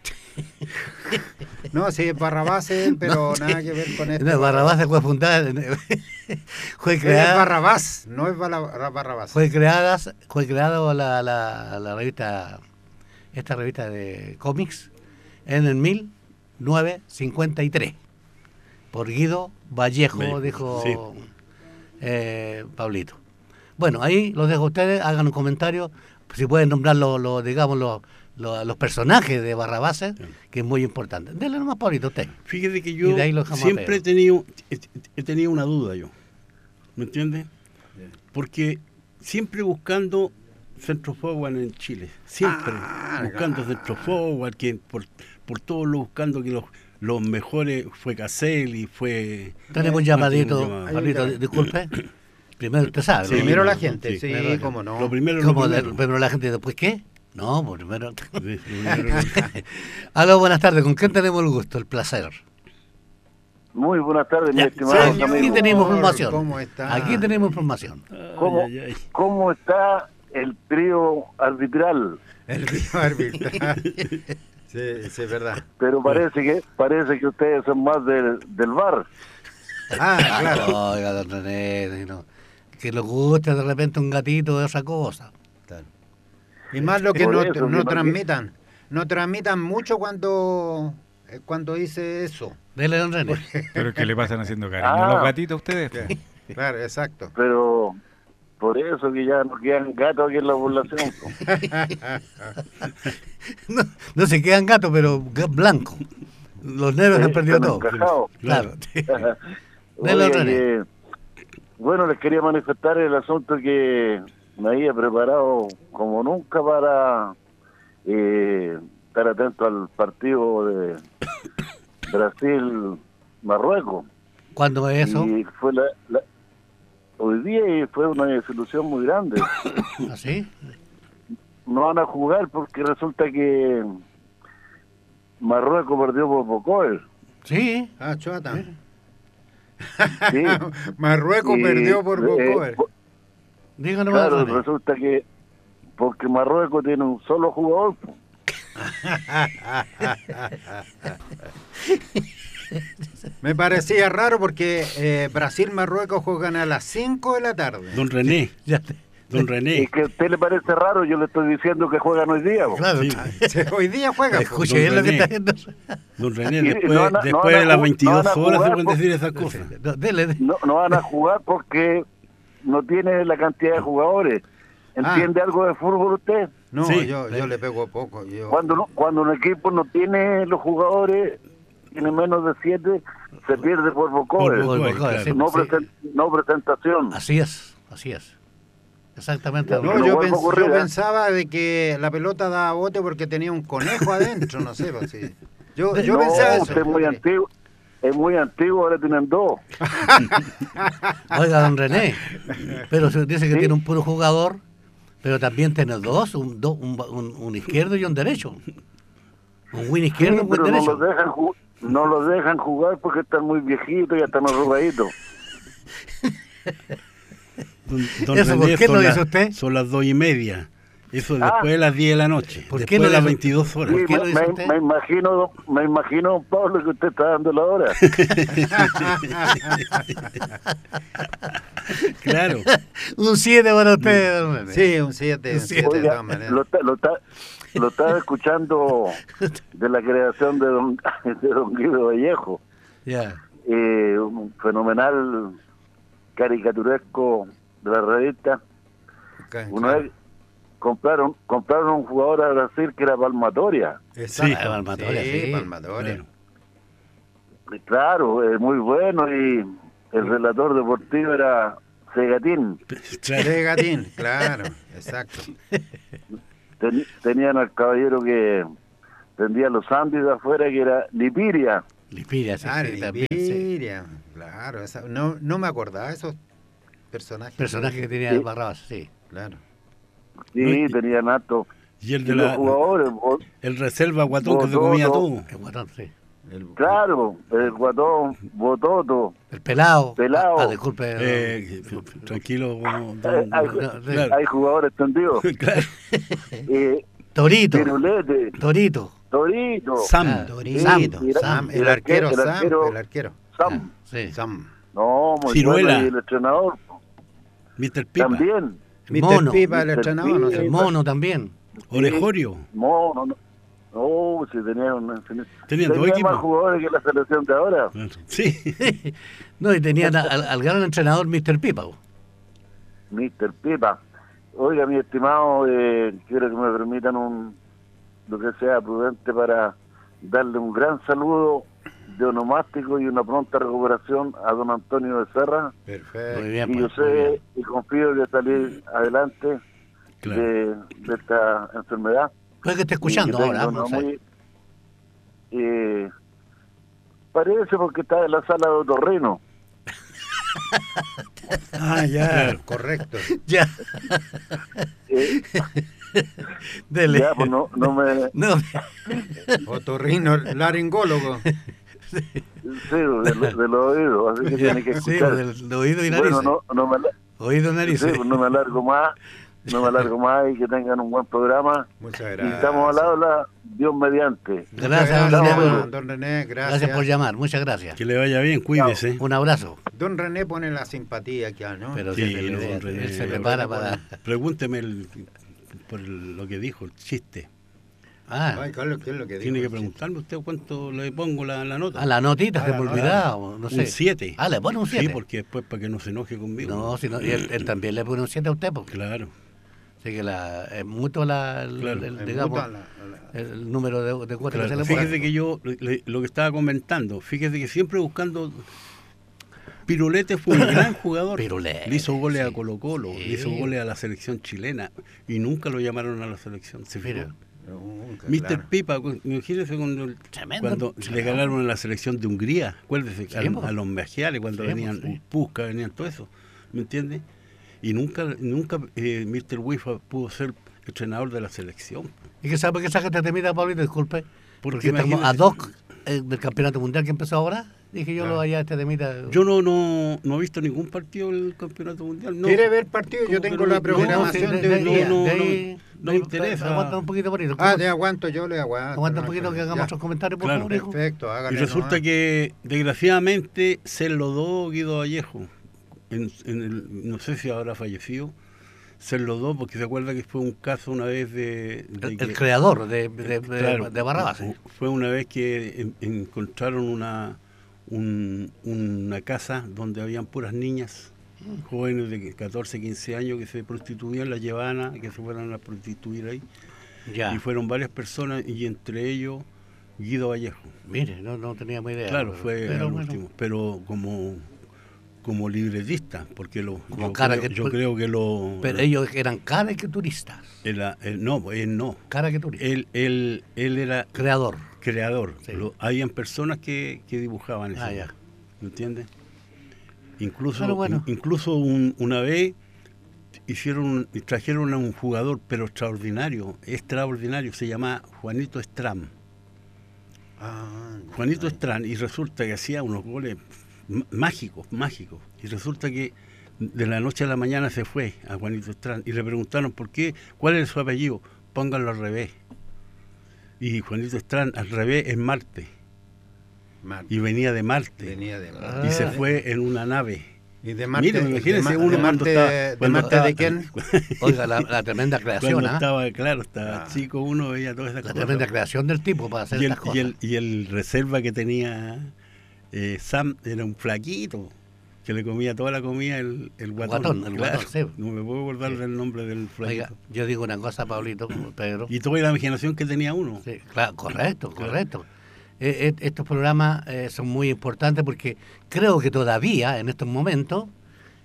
No, sí, Barrabás, pero no, nada sí. que ver con esto. No, Barrabás fue fundada, fue creada. Es Barrabás, no es Barrabás. Fue creada, fue creada la, la, la revista, esta revista de cómics, en el mil novecientos cincuenta y tres, por Guido Vallejo, Me, dijo sí. eh, Pablito. Bueno, ahí los dejo a ustedes, hagan un comentario, si pueden nombrar los, lo, digamos, los Los, los personajes de Barrabases, que es muy importante. Denle nomás, Pablito, usted. Fíjese que yo siempre he tenido, he tenido una duda yo, ¿me entiende? Porque siempre buscando centro forward en Chile, siempre ah, buscando ah. centro forward, que por, por todo lo buscando que los, los mejores fue Caselli, fue... Tenemos un llamadito, Pablito, disculpe. Primero usted sabe. Sí, primero la gente, sí, sí cómo no. Lo primero, ¿Cómo lo primero. De, primero la gente, después qué? No, por primero. Aló, buenas tardes. ¿Con quién tenemos el gusto, el placer? Muy buenas tardes, mi estimado sí, amigo. Aquí tenemos información. ¿Cómo está? Aquí tenemos información. ¿Cómo, ay, ay. ¿Cómo está el trío arbitral? El trío arbitral. Sí, sí, es verdad. Pero parece que parece que ustedes son más del, del bar. Ah, claro. Oiga, don René, no, que le guste de repente un gatito de esa cosa. Claro. Y más lo que no, eso, no transmitan, no transmitan mucho cuando cuando dice eso. Dele, don René. Pero que le pasan haciendo cariño a ah, los gatitos a ustedes. Claro, exacto. Pero por eso que ya no quedan gatos aquí en la población. no, no se quedan gatos, pero blancos. Los negros sí, han perdido todo. Encajado. Claro. Oye, don René. Que, bueno, les quería manifestar el asunto que me había preparado como nunca para eh, estar atento al partido de Brasil-Marruecos. ¿Cuándo es eso? Y fue la, la, hoy día y fue una desilusión muy grande. ¿Así? No van a jugar porque resulta que Marruecos perdió por Bocoer. Sí. Ah, chota. Sí. Marruecos y, perdió por Bocoer. Eh, Díganos, claro, más, resulta que porque Marruecos tiene un solo jugador. Me parecía raro porque eh, Brasil-Marruecos juegan a las cinco de la tarde. Don René, ya te, don René. ¿Y que a usted le parece raro? Yo le estoy diciendo que juegan hoy día. Claro, sí. Hoy día juegan. Escuche bien lo que está haciendo. Don René, después, no van, después no de las veintidós no horas se pueden por... decir esas cosas. No, dele, dele. No, no van a jugar porque no tiene la cantidad de jugadores. ¿Entiende ah. algo de fútbol usted? No, sí, yo, yo le pego poco. Yo... Cuando, no, cuando un equipo no tiene los jugadores, tiene menos de siete, se pierde por Bocoer. Claro. No, present, sí. no presentación. Así es, así es. Exactamente. No, no yo, pens ocurrir, yo ¿eh? pensaba de que la pelota daba bote porque tenía un conejo adentro, no sé. Pues, sí. Yo, yo no, pensaba eso. Es muy antiguo. Es muy antiguo, ahora tienen dos. Oiga, don René, pero se dice que ¿sí? tiene un puro jugador, pero también tiene dos, un, do, un, un, un izquierdo y un derecho. Un win izquierdo y sí, un win pero derecho. No los, dejan no los dejan jugar porque están muy viejitos y están arrugaditos. Don, don ¿Eso René, por qué lo dice usted? Son las dos y media. Eso después ah, de las diez de la noche. ¿Por después qué de las veintidós horas. Sí, ¿Por qué me, lo dice me, usted? me imagino, me imagino, don Pablo, que usted está dando la hora. Claro. Un siete para usted, don René. Sí, un siete. Un siete Oiga, de todas maneras. Lo, lo, lo estaba escuchando de la creación de don, de don Guido Vallejo. Yeah. Eh, un fenomenal caricaturesco de la revista. Okay, Una claro. vez compraron compraron un jugador a Brasil que era Palmatoria. Sí, Palmatoria, sí, sí. Palmatoria. Claro, es muy bueno y el relator deportivo era Segatín. Segatín, claro, exacto. Ten, tenían al caballero que tendía los Andes de afuera, que era Lipiria. Lipiria, sí, Ah, sí, también, sí. Lipiria, claro. Esa, no, no me acordaba de esos personajes. Personaje que tenía Sí. Barrabás, sí. Claro. Sí, No, y- tenían alto. Y el Y de los la jugadores, vos- el reserva guatón que se Bototo. comía todo. El guatón, sí. El, claro, el guatón, Bototo. El pelado. Pelado. Ah, disculpe. Eh, tranquilo, como- Eh, hay, no, sí. claro. hay jugadores tendidos. Claro. Eh, Torito. Pirulete, Torito. Torito, Sam. Ah, Torito, Sam, mira, Sam, el el arquero, arquero- el Sam, arquero- el arquero. Sam. Sí. Sam. No, muy Ciruela. bueno. Y el entrenador mister Pipa. también. El mister mono. Pipa, el mister entrenador, no sé. El mono también. Orejorio. No, no, no. No, si tenían, tenían, Tenían dos tenían equipos. más jugadores que la selección de ahora. Sí. No, y tenían a- al, al gran entrenador mister Pipa. po. mister Pipa. Oiga, mi estimado, eh, quiero que me permitan un lo que sea prudente para darle un gran saludo de onomástico y una pronta recuperación a don Antonio Becerra. Perfecto. Muy bien, Y yo pues, muy bien. sé y confío que salir adelante Claro. de, de esta enfermedad. Puede que esté escuchando Y que ahora, tenga no una sé. muy- eh, parece porque está en la sala de otorrino. Ah, ya, Claro. correcto. Ya, Eh, dele. ya, pues no, no me... No, Otorrino, laringólogo. Sí, de, lo- de los oídos, así que tiene que sí, escuchar. del, de oído y nariz. Bueno, no, no, me, ala- Oído y sí, nariz. pues no me alargo más, no me alargo más y que tengan un buen programa. Muchas Y gracias. estamos al habla, Dios mediante. Muchas Gracias, gracias, don don, René. don René, gracias. Gracias por llamar, muchas gracias. Que le vaya bien, cuídese. Un abrazo. Don René pone la simpatía aquí, ¿no? Pero Sí, sí, se le- don él René. se prepara para... Pregúnteme el- por lo que dijo, el chiste. Ah, Ay, Carlos, ¿qué es lo que dijo? Tiene que preguntarme usted cuánto le pongo la, la nota. a la notita Ah, se la me nota. olvidaba, no sé. Un siete. Ah, le pone un siete. Sí, porque después para que no se enoje conmigo. No, si no, y él, él también le pone un siete a usted, porque Claro. así que la, es mutuo la, el, Claro. el- Es digamos, mutua la- la- el número de, de cuotas Claro, que se le pone. fíjese que yo, le- lo que estaba comentando, fíjese que siempre buscando... Pirulete fue un gran jugador. Pirulete, Le hizo goles a sí. Colo Colo, Sí. le hizo goles a la selección chilena y nunca lo llamaron a la selección. Se Mira. fijó. Nunca, mister claro. Pipa, cu- imagínese cuando, el- Tremendo. cuando le ganaron a la selección de Hungría, acuérdese, Sí, al- po. a los Mejiales, cuando Sí, po, venían sí. Pusca, venían todo eso, ¿me entiende? Y nunca, nunca eh, mister Wifa pudo ser entrenador de la selección. ¿Y qué sabe por qué saca este temita, Pablito? Disculpe. Porque Porque estamos a imagínese- dos eh, del campeonato mundial que empezó ahora. Dije yo Claro. lo allá este temita. Yo no, no, no he visto ningún partido del campeonato mundial. No. ¿Quiere ver partido? Yo ¿Cómo tengo que no? la No, programación de, de, de- hoy de- día. no, de no, ahí- no de ahí- me interesa. Aguanta un poquito, Pablito. Ah, te aguanto, yo le aguanto. Aguanta no un hay poquito que problema. hagamos Ya. otros comentarios, por Claro. favor, hijo. Perfecto, Y hágale resulta nomás. que desgraciadamente se enlodó Guido Vallejo. En, en el- no sé si habrá fallecido. Se enlodó porque se acuerda que fue un caso una vez de... de El, que- el creador de, de, de- claro, de Barrabás. ¿eh? Fue una vez que en- encontraron una, un- una casa donde habían puras niñas, jóvenes de catorce, quince años que se prostituían, las llevaban a que se fueran a prostituir ahí. Ya. Y fueron varias personas y entre ellos Guido Vallejo. Mire, no, no teníamos idea. Claro, pero- fue pero el bueno. último, pero como como libretista, porque lo, Como yo, cara creo, que- yo creo que lo... Pero ellos eran cara que turistas. era- él- no, él no. Cara que turistas. Él, él, él era Creador. creador. Sí. Lo- habían personas que, que dibujaban eso. Ah, ya. ¿Me entiendes? Incluso, Pero bueno. in- incluso un- una vez hicieron un- trajeron a un jugador, pero extraordinario, extraordinario, se llama Juanito Estram. Ah, Juanito ay. Estram, y resulta que hacía unos goles m- mágicos, mágicos. Y resulta que de la noche a la mañana se fue a Juanito Estram y le preguntaron por qué, cuál es su apellido, pónganlo al revés. Y Juanito Estram al revés es Marte, Marte. y venía de Marte, Venía de Ah. y se fue en una nave. ¿Y de Marte? Mire, imagínese de, Ma- uno de cuando Marte, estaba- ¿de cuando Marte estaba- de quién? Oiga, la, la tremenda creación, Cuando ¿ah? estaba, claro, estaba Ah. chico uno, veía todas esas La cosas. tremenda creación del tipo para hacer Y el, estas cosas. y, el, y el reserva que tenía eh, Sam era un flaquito, que le comía toda la comida el, el guatón. guatón, el claro. guatón, sí. No me puedo acordar Sí. del nombre del flaquito. Oiga, yo digo una cosa, Pablito, Pedro. Y toda la imaginación que tenía uno. Sí, claro, correcto, Claro. correcto. Eh, eh, estos programas eh, son muy importantes porque creo que todavía, en estos momentos,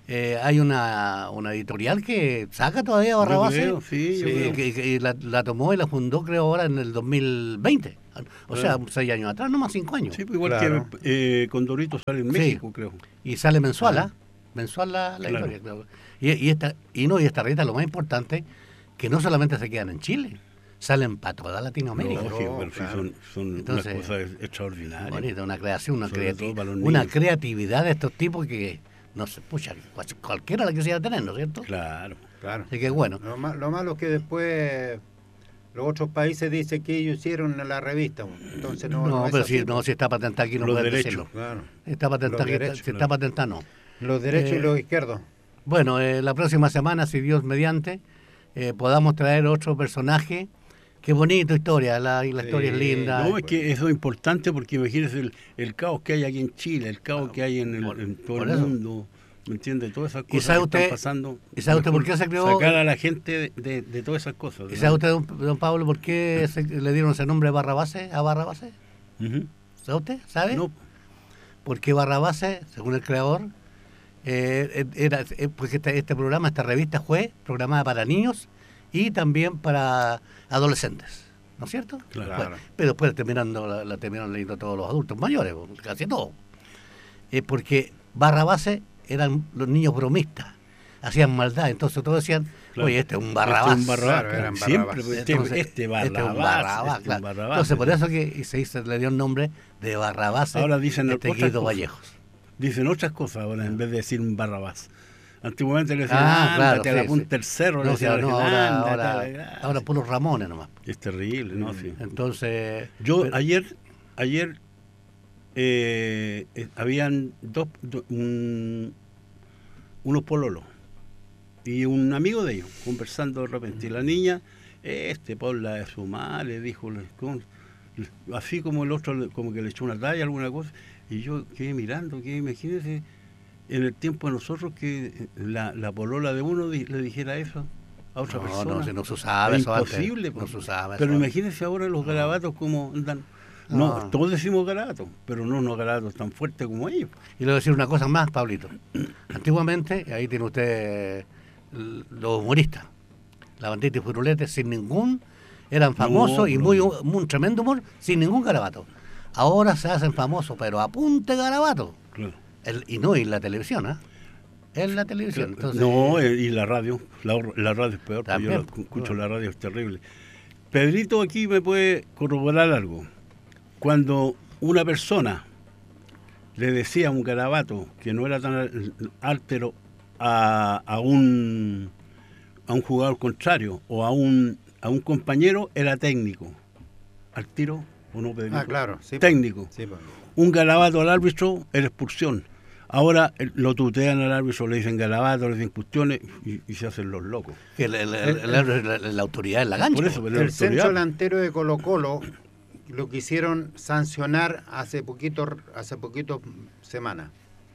Eh, hay una, una editorial que saca todavía Barrabás. Yo creo, sí, yo creo. que, que la, la tomó y la fundó, creo, ahora en el dos mil veinte. O sea, Claro. seis años atrás, no más cinco años. Sí, pues igual Claro. que eh, Condorito sale en Sí. México, creo. Y sale mensual, Ah. ¿ah? Mensual la, la Claro. historia. Claro. Y, y, esta, y no, y esta revista, lo más importante, que no solamente se quedan en Chile, salen para toda Latinoamérica. Lógico, No, pero sí claro. son, son Entonces, unas cosas extraordinarias. Bonita, una creación, una, Sobre creati- todo para los una niños. creatividad de estos tipos que, no se pucha, cual- cualquiera la quisiera tener, ¿no es cierto? Claro. Claro. Así que bueno, Lo, ma- lo malo es que después los otros países dicen que ellos hicieron la revista. Entonces no, no, no es pero así, si, no, pues. si está patentada aquí no Los puedes derechos. decirlo. Claro. Está patentada Los aquí, está- derechos, si está claro. patentada no. Los derechos Eh, y los izquierdos. Bueno, eh, la próxima semana, si Dios mediante, eh, podamos traer otro personaje. Qué bonita historia, la, y la Sí, historia es linda. No, es que eso es importante porque imagínese el, el caos que hay aquí en Chile, el caos que hay en, el, por- en todo por el eso. mundo, ¿me entiende? Todas esas ¿Y cosas sabe que usted- están pasando. y sabe usted por qué se creó- Sacar a la gente de, de, de todas esas cosas. ¿Y ¿no? sabe usted, don, don Pablo, por qué se- le dieron ese nombre Barrabase a Barrabase? Ujú. ¿Sabe usted? ¿Sabe? No, Porque Barrabase, según el creador, eh, era eh, porque este, este programa, esta revista fue programada para niños y también para adolescentes, ¿no es cierto? Claro. Bueno, pero después terminando, la, la terminaron leyendo todos los adultos mayores, casi todos. Eh, porque Barrabase eran los niños bromistas, hacían maldad, entonces todos decían, Claro. oye, este es un Este Barrabás. es un Barrabás, Claro, eran siempre, Barrabás. pues, este, Entonces, este Barrabás. este es un Barrabás, este es un claro. Barrabás. Entonces, por eso que y se, hizo- le dio el nombre de Barrabás. Ahora dicen este otras Guido cosas. Vallejos. Dicen otras cosas ahora en vez de decir un Barrabás. Antiguamente le decían, Ah, claro, ándate a la sí, punta sí. del cerro. le No, decían, no, "Ándate, ahora, ándate". ahora, ahora puros Ramones nomás. Es terrible, ¿no? Sí. Entonces, Yo pero- ayer, ayer eh, eh, habían dos, do- un- unos pololos y un amigo de ellos conversando de repente. Y la niña, este por la de su madre, dijo, le- con- así como el otro, le- como que le echó una talla, alguna cosa. Y yo quedé mirando, que imagínense, en el tiempo de nosotros que la, la polola de uno di- le dijera eso a otra no, persona. no, si no se usaba Es eso antes. imposible, No pues. se usaba eso Pero antes. imagínense ahora los garabatos como andan. No, No. todos decimos garabatos, pero no unos garabatos tan fuertes como ellos. Y le voy a decir una cosa más, Pablito. Antiguamente, ahí tiene usted l- los humoristas, la bandita y Furulete, sin ningún, eran famosos No, y no, muy, no. muy un tremendo humor, sin ningún garabato. Ahora se hacen famosos, pero apunte garabato. Claro. El- y no en la televisión, ¿ah? En la televisión. Entonces, No, eh, y la radio, la, la radio es peor, porque También, yo la pues, escucho bueno. la radio, es terrible. Pedrito aquí me puede corroborar algo. Cuando una persona le decía a un garabato que no era tan ártero a, a un a un jugador contrario o a un a un compañero, era técnico. ¿Al tiro o no, Pedrito? Ah, claro. Sí, Técnico. Sí, pues. Un garabato al árbitro era expulsión. Ahora eh, lo tutean al árbitro, le dicen garabato, le dicen cuestiones y, y se hacen los locos. que el- el- el- el- la, la autoridad en la cancha. Por eso, pues. pero la El centro autoridad- delantero de Colo Colo lo quisieron sancionar hace poquito, hace poquito semanas.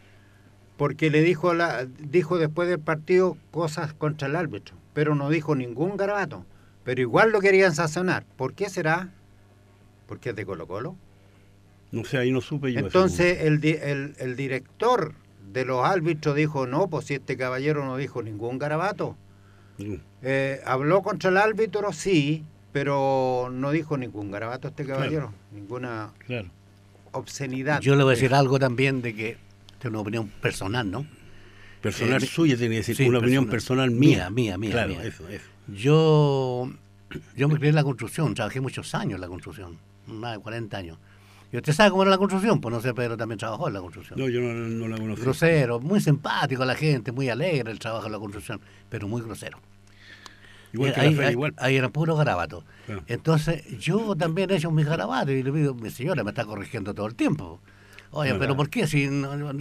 Porque le dijo la, dijo después del partido cosas contra el árbitro, pero no dijo ningún garabato. Pero igual lo querían sancionar. ¿Por qué será? Porque es de Colo Colo. No sé, ahí no supe yo. eso. Entonces el, di- el, el director de los árbitros dijo, no, pues si este caballero no dijo ningún garabato. Mm. Eh, habló contra el árbitro, sí, pero no dijo ningún garabato este caballero, ninguna Claro. obscenidad. Yo le voy a decir algo también de que es una opinión personal, ¿no? Personal Eh, suya, tiene que decir, sí, una opinión personal. personal mía. Mía, mía, mía, Claro, mía. eso, eso. Yo, yo me crié en la construcción, trabajé muchos años en la construcción, más de cuarenta años. ¿Y usted sabe cómo era la construcción? Pues no sé, Pedro también trabajó en la construcción. No, yo no, no la conocí. Grosero, muy simpático a la gente, muy alegre el trabajo en la construcción, pero muy grosero. Igual que ahí, la feria, ahí- igual. ahí era puro garabato. Claro. Entonces, yo también he hecho mis garabatos y le digo, mi señora me está corrigiendo todo el tiempo. Oye, Claro. pero ¿por qué? Si no, no-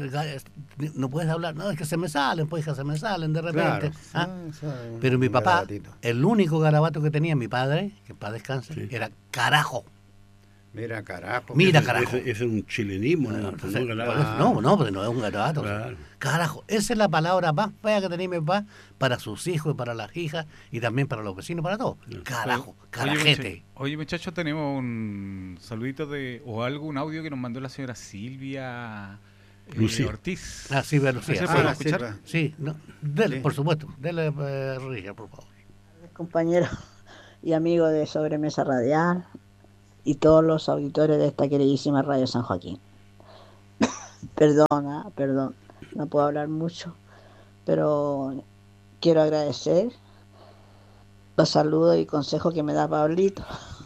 no puedes hablar, no, es que se me salen, pues hija, se me salen de repente. Claro, ¿ah? sí, sí, un- Pero mi un papá, garabatito. el único garabato que tenía mi padre, que en paz descanse, Sí. era carajo. Mira, carajo. Mira, Ese- carajo. Ese, ese es un chilenismo, ¿no? Entonces, No, garabato. por eso- no, no, porque no es un garabato. Claro. Carajo, esa es la palabra más fea que tenía mi papá para sus hijos y para las hijas y también para los vecinos, para todos. Carajo, Oye, carajete. mucha- Oye, muchachos, tenemos un saludito de o algo, un audio que nos mandó la señora Silvia Lucía. Eh, Ortiz. Ah, Silvia Lucía. ¿Se Ah, puede la escuchar? Silva. Sí, no, dele, Sí. por supuesto. Dele, eh, Richard, por favor. Compañero y amigo de Sobremesa Radial y todos los auditores de esta queridísima Radio San Joaquín. Perdona, perdón, no puedo hablar mucho, pero quiero agradecer los saludos y consejos que me da Pablito.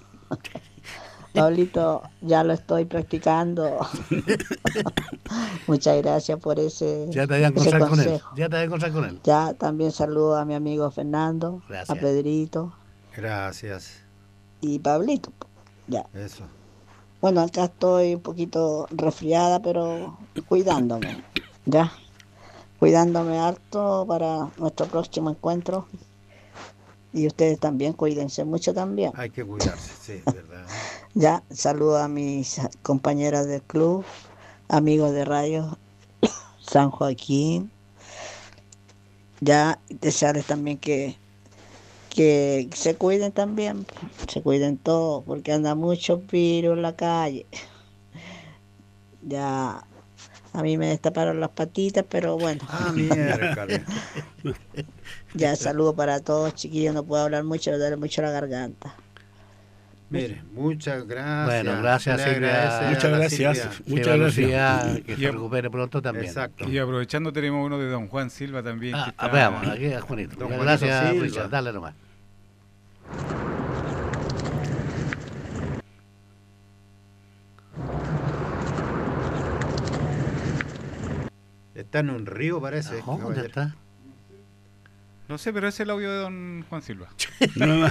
Pablito, ya lo estoy practicando. Muchas gracias por ese, Ya te voy a ese encontrar con él. consejo. Ya te voy a encontrar con él. Ya también saludo a mi amigo Fernando, Gracias. a Pedrito Gracias. y Pablito. Ya. Eso. Bueno, acá estoy un poquito resfriada, pero cuidándome, ya. Cuidándome harto para nuestro próximo encuentro. Y ustedes también, cuídense mucho también. Hay que cuidarse, sí, es verdad. Ya, saludo a mis compañeras del club, amigos de Radio San Joaquín. Ya, desearles también que, que se cuiden también, se cuiden todos, porque anda mucho virus en la calle. Ya, a mí me destaparon las patitas, pero bueno. Ah, mierda. Ya, saludo para todos, chiquillos, no puedo hablar mucho, me duele mucho la garganta. Mire, muchas gracias. Bueno, gracias, Le Silvia. agradece a Muchas la gracias. Silvia. Muchas Silvia gracias. Lucía, que Y- se recupere pronto también. Exacto. Y aprovechando tenemos uno de don Juan Silva también. Ah, que está- veamos, aquí a Juanito. Don Juanito Gracias, Silva. Richard. Dale nomás. Está en un río, parece. Ajá, ¿dónde caballero. está? No sé, pero es el audio de don Juan Silva. No, no.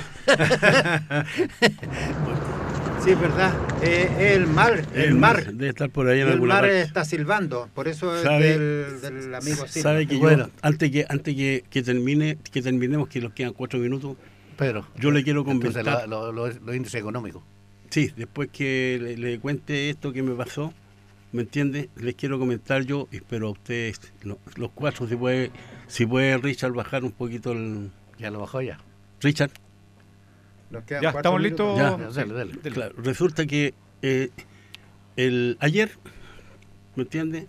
Sí, es verdad. Eh, el mar, el, El mar. Debe estar por ahí en El alguna mar parte. está silbando, por eso es ¿Sabe? del, del amigo Silva. Sabe que Bueno. yo, antes que antes que, que termine, que terminemos, que nos quedan cuatro minutos, Pedro. yo le quiero Entonces, comentar. lo- lo- lo- los índices económicos. Sí, después que le, le cuente esto que me pasó, ¿me entiende? Les quiero comentar yo, y espero a ustedes, lo- los cuatro, si puede, si puede Richard bajar un poquito el... Ya lo bajó ya. Richard, Nos quedan Ya, cuatro estamos minutos. listos. Ya. Ya, dale, dale. claro, resulta que eh, el ayer, ¿me entiende?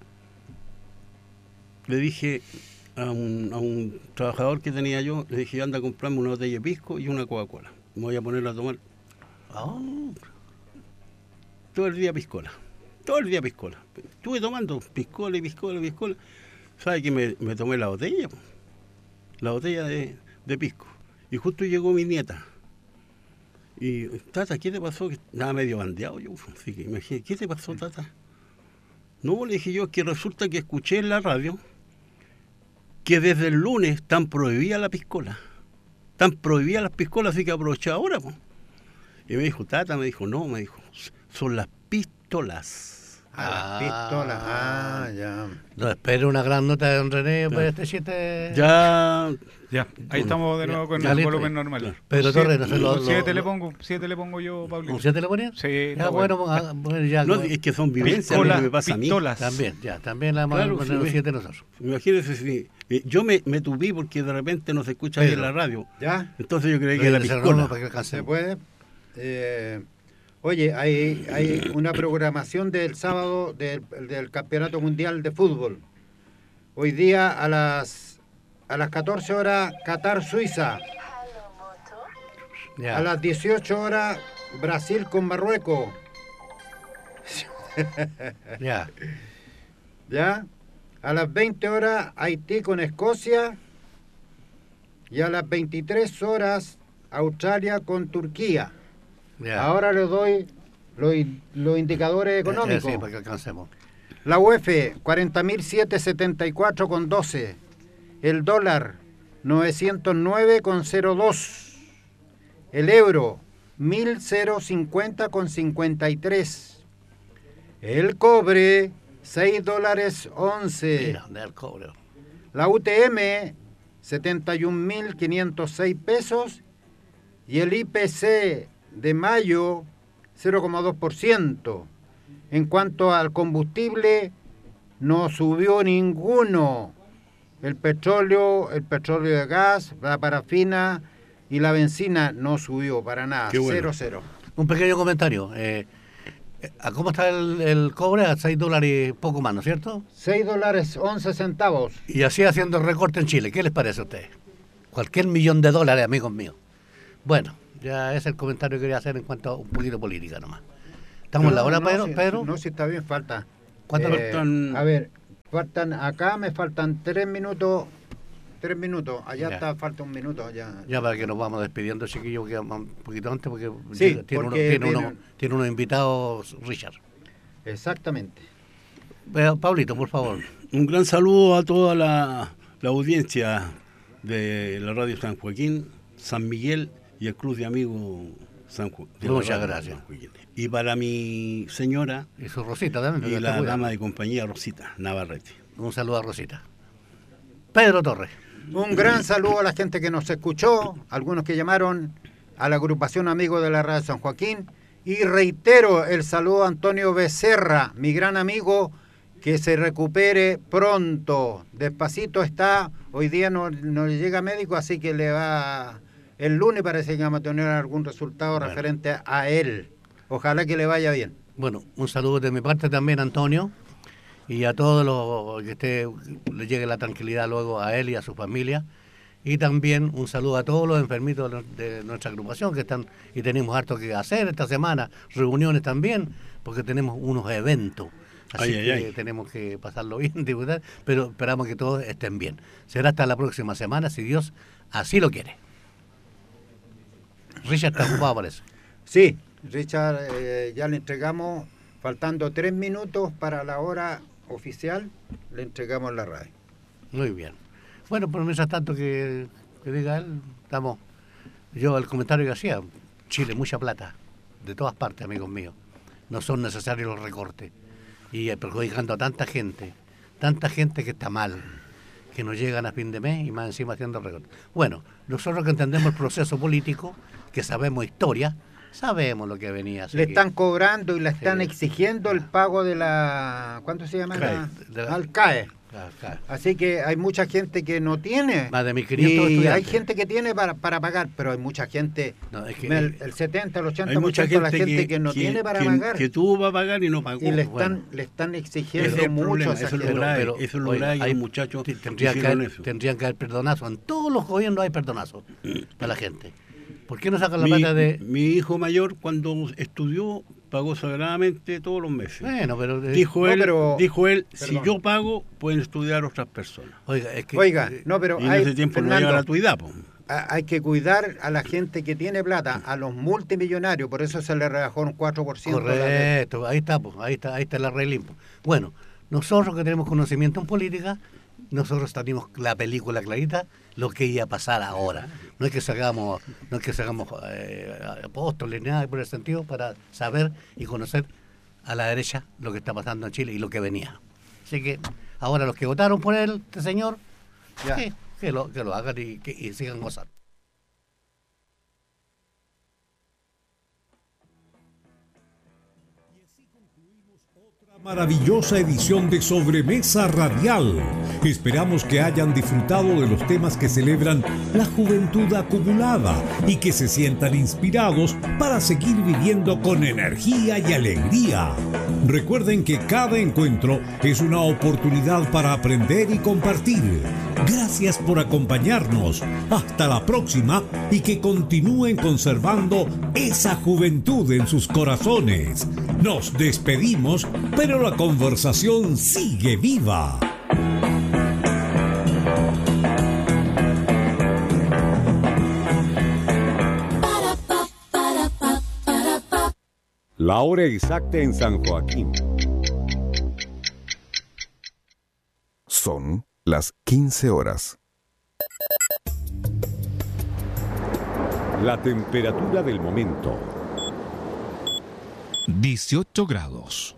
Le dije a un, a un trabajador que tenía yo, le dije, anda a comprarme una botella de pisco y una Coca-Cola. Me voy a poner a tomar Ah, todo el día piscola. Todo el día piscola. Estuve tomando piscola y piscola y piscola. ¿Sabe que me, me tomé la botella? po? La botella de, de pisco. Y justo llegó mi nieta. Y, Tata, ¿qué te pasó? Que estaba medio bandeado yo. Así que me dije, ¿qué te pasó, Tata? No, le dije yo, que resulta que escuché en la radio que desde el lunes están prohibidas la piscola. Están prohibidas las piscolas, así que aproveché ahora, po. Y me dijo, Tata, me dijo, no, me dijo, son las pistolas. A las Ah. pistolas. Ah, ya. no, espero una gran nota de don René para este siete. Ya, Ya, ahí estamos de nuevo con ya el listo. volumen normal. Pedro Un Torres, siete- no sé, lo- un siete lo- le lo- pongo, siete le pongo yo, Pablito. ¿Un siete le ponía? Sí, Ya, está bueno, bueno. ah, bueno, ya. no, no, es que son vivencias, Piscola, lo que me pasa a mí. pistolas. también, ya, también la vamos Claro, a poner sí, un siete nosotros. Imagínense si eh, yo me, me tupí porque de repente no se escucha bien Pedro. la radio. ¿Ya? Entonces yo creí que Pero era de ser piscola. normal para que ¿Se alcancemos. puede? Eh, oye, hay, hay una programación del sábado del, del Campeonato Mundial de Fútbol. Hoy día a las a las catorce horas Qatar Suiza. Ya. A las dieciocho horas Brasil con Marruecos. Ya. ¿Ya? A las veinte horas Haití con Escocia. Y a las veintitrés horas Australia con Turquía. Ya. Ahora les doy los, in- los indicadores Eh, económicos. sí, para que alcancemos. La U E F, cuarenta mil setecientos setenta y cuatro con doce. El dólar, novecientos nueve con cero dos. El euro, mil cincuenta con cincuenta y tres. El cobre, seis dólares once. Mira, ¿dónde está el cobre? La U T M, setenta y un mil quinientos seis pesos. Y el I P C de mayo, cero coma dos por ciento. En cuanto al combustible, no subió ninguno. El petróleo, el petróleo de gas, la parafina y la benzina no subió para nada. Qué bueno. Cero, cero. Un pequeño comentario. Eh, ¿A cómo está el, el cobre? A seis dólares poco más, ¿no es cierto? seis dólares once centavos. Y así haciendo el recorte en Chile. ¿Qué les parece a ustedes? Cualquier millón de dólares, amigos míos. Bueno, ya es el comentario que quería hacer en cuanto a un poquito de política nomás. Estamos No, en la hora, no, Pedro. si, Pedro. No, si está bien, falta. ¿Cuánto Eh, faltan? A ver, faltan, acá me faltan tres minutos. Tres minutos, allá Ya. está, falta un minuto. Ya, Ya para que nos vamos despidiendo, chiquillos, que vamos un poquito antes, porque, Sí, llega- tiene, porque uno, tiene, uno, vienen- tiene unos invitados, Richard. Exactamente. Eh, Pablito, por favor. Un gran saludo a toda la, la audiencia de la Radio San Joaquín, San Miguel y el Club de Amigos San Ju- de la Muchas Radio gracias. San Joaquín. Y para mi señora Y su Rosita también. y porque la está cuidando. dama de compañía Rosita Navarrete. Un saludo a Rosita. Pedro Torres. Un gran saludo a la gente que nos escuchó, algunos que llamaron a la agrupación Amigos de la Radio San Joaquín. Y reitero el saludo a Antonio Becerra, mi gran amigo, que se recupere pronto. Despacito está, hoy día no, no le llega médico, así que le va... El lunes parece que vamos a tener algún resultado Bueno. referente a él. Ojalá que le vaya bien. Bueno, un saludo de mi parte también, Antonio, y a todos los que esté, le llegue la tranquilidad luego a él y a su familia. Y también un saludo a todos los enfermitos de, de nuestra agrupación que están, y tenemos harto que hacer esta semana, reuniones también, porque tenemos unos eventos. Así Ay, ay, que ay. tenemos que pasarlo bien, disfrutar, pero esperamos que todos estén bien. Será hasta la próxima semana, si Dios así lo quiere. Richard está ocupado, parece. Sí, Richard, eh, ya le entregamos, faltando tres minutos para la hora oficial, le entregamos la radio. Muy bien. Bueno, pero mientras tanto que, que diga él, estamos. Yo el comentario que hacía, Chile, mucha plata, de todas partes, amigos míos. No son necesarios los recortes. Y eh, perjudicando a tanta gente, tanta gente que está mal, que no llegan a fin de mes y más encima haciendo recortes. Bueno, nosotros que entendemos el proceso político, que sabemos historia, sabemos lo que venía. así Le que- están cobrando y le están Sí. exigiendo el pago de la... ¿Cuánto se llama? CAE. La- De la- Al CAE. Ah, claro. Así que hay mucha gente que no tiene. Más de mil quinientos y hay estudiantes. gente que tiene para, para pagar, pero hay mucha gente, No, es que- el, el setenta, el ochenta Hay por mucha ciento de gente, la gente que, no que, tiene para que, pagar. que tuvo para pagar y no pagó. y le bueno. están, le están Ese exigiendo es el mucho problema, a esa eso es lo gente. grave. eso es lo grave que hay- los muchachos t- tendrían que, hicieron haber, eso. tendrían que haber perdonazos. En todos los gobiernos hay perdonazos para la gente. ¿Por qué no sacan la Mi, plata de...? mi hijo mayor, cuando estudió, pagó sagradamente todos los meses. Bueno, pero... eh, Dijo no, él, pero- dijo él si perdón. yo pago, pueden estudiar otras personas. Oiga, es que... Oiga, eh, no, pero y en hay, ese tiempo no Fernando, llega la gratuidad. Po. a- hay que cuidar a la gente que tiene plata, a los multimillonarios, por eso se le rebajó un cuatro por ciento. la de- Correcto, ahí está, pues, ahí está, ahí está el arreglín. pues. Bueno, nosotros que tenemos conocimiento en política, nosotros tenemos la película clarita, lo que iba a pasar ahora. No es que sacamos, no es que sacamos eh, apóstoles ni nada por el sentido, para saber y conocer a la derecha lo que está pasando en Chile y lo que venía. Así que ahora los que votaron por él, este señor, Ya. que, que lo, que lo hagan y, que, y sigan gozando. Maravillosa edición de Sobremesa Radial. Esperamos que hayan disfrutado de los temas que celebran la juventud acumulada y que se sientan inspirados para seguir viviendo con energía y alegría. Recuerden que cada encuentro es una oportunidad para aprender y compartir. Gracias por acompañarnos. Hasta la próxima y que continúen conservando esa juventud en sus corazones. Nos despedimos, pero la conversación sigue viva. La hora exacta en San Joaquín. Son las quince horas. La temperatura del momento. dieciocho grados.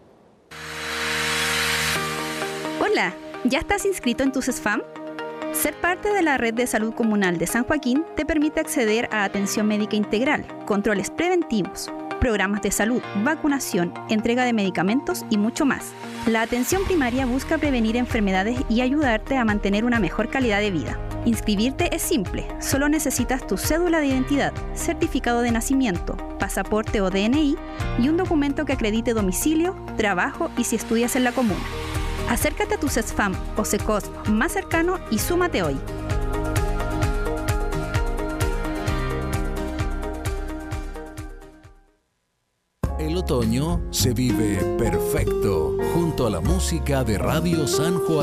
Hola, ¿ya estás inscrito en tus S F A M? Ser parte de la Red de Salud Comunal de San Joaquín te permite acceder a atención médica integral, controles preventivos, programas de salud, vacunación, entrega de medicamentos y mucho más. La atención primaria busca prevenir enfermedades y ayudarte a mantener una mejor calidad de vida. Inscribirte es simple, solo necesitas tu cédula de identidad, certificado de nacimiento, pasaporte o D N I y un documento que acredite domicilio, trabajo y si estudias en la comuna. Acércate a tu CESFAM o SECOSP más cercano y súmate hoy. El otoño se vive perfecto junto a la música de Radio San Joaquín.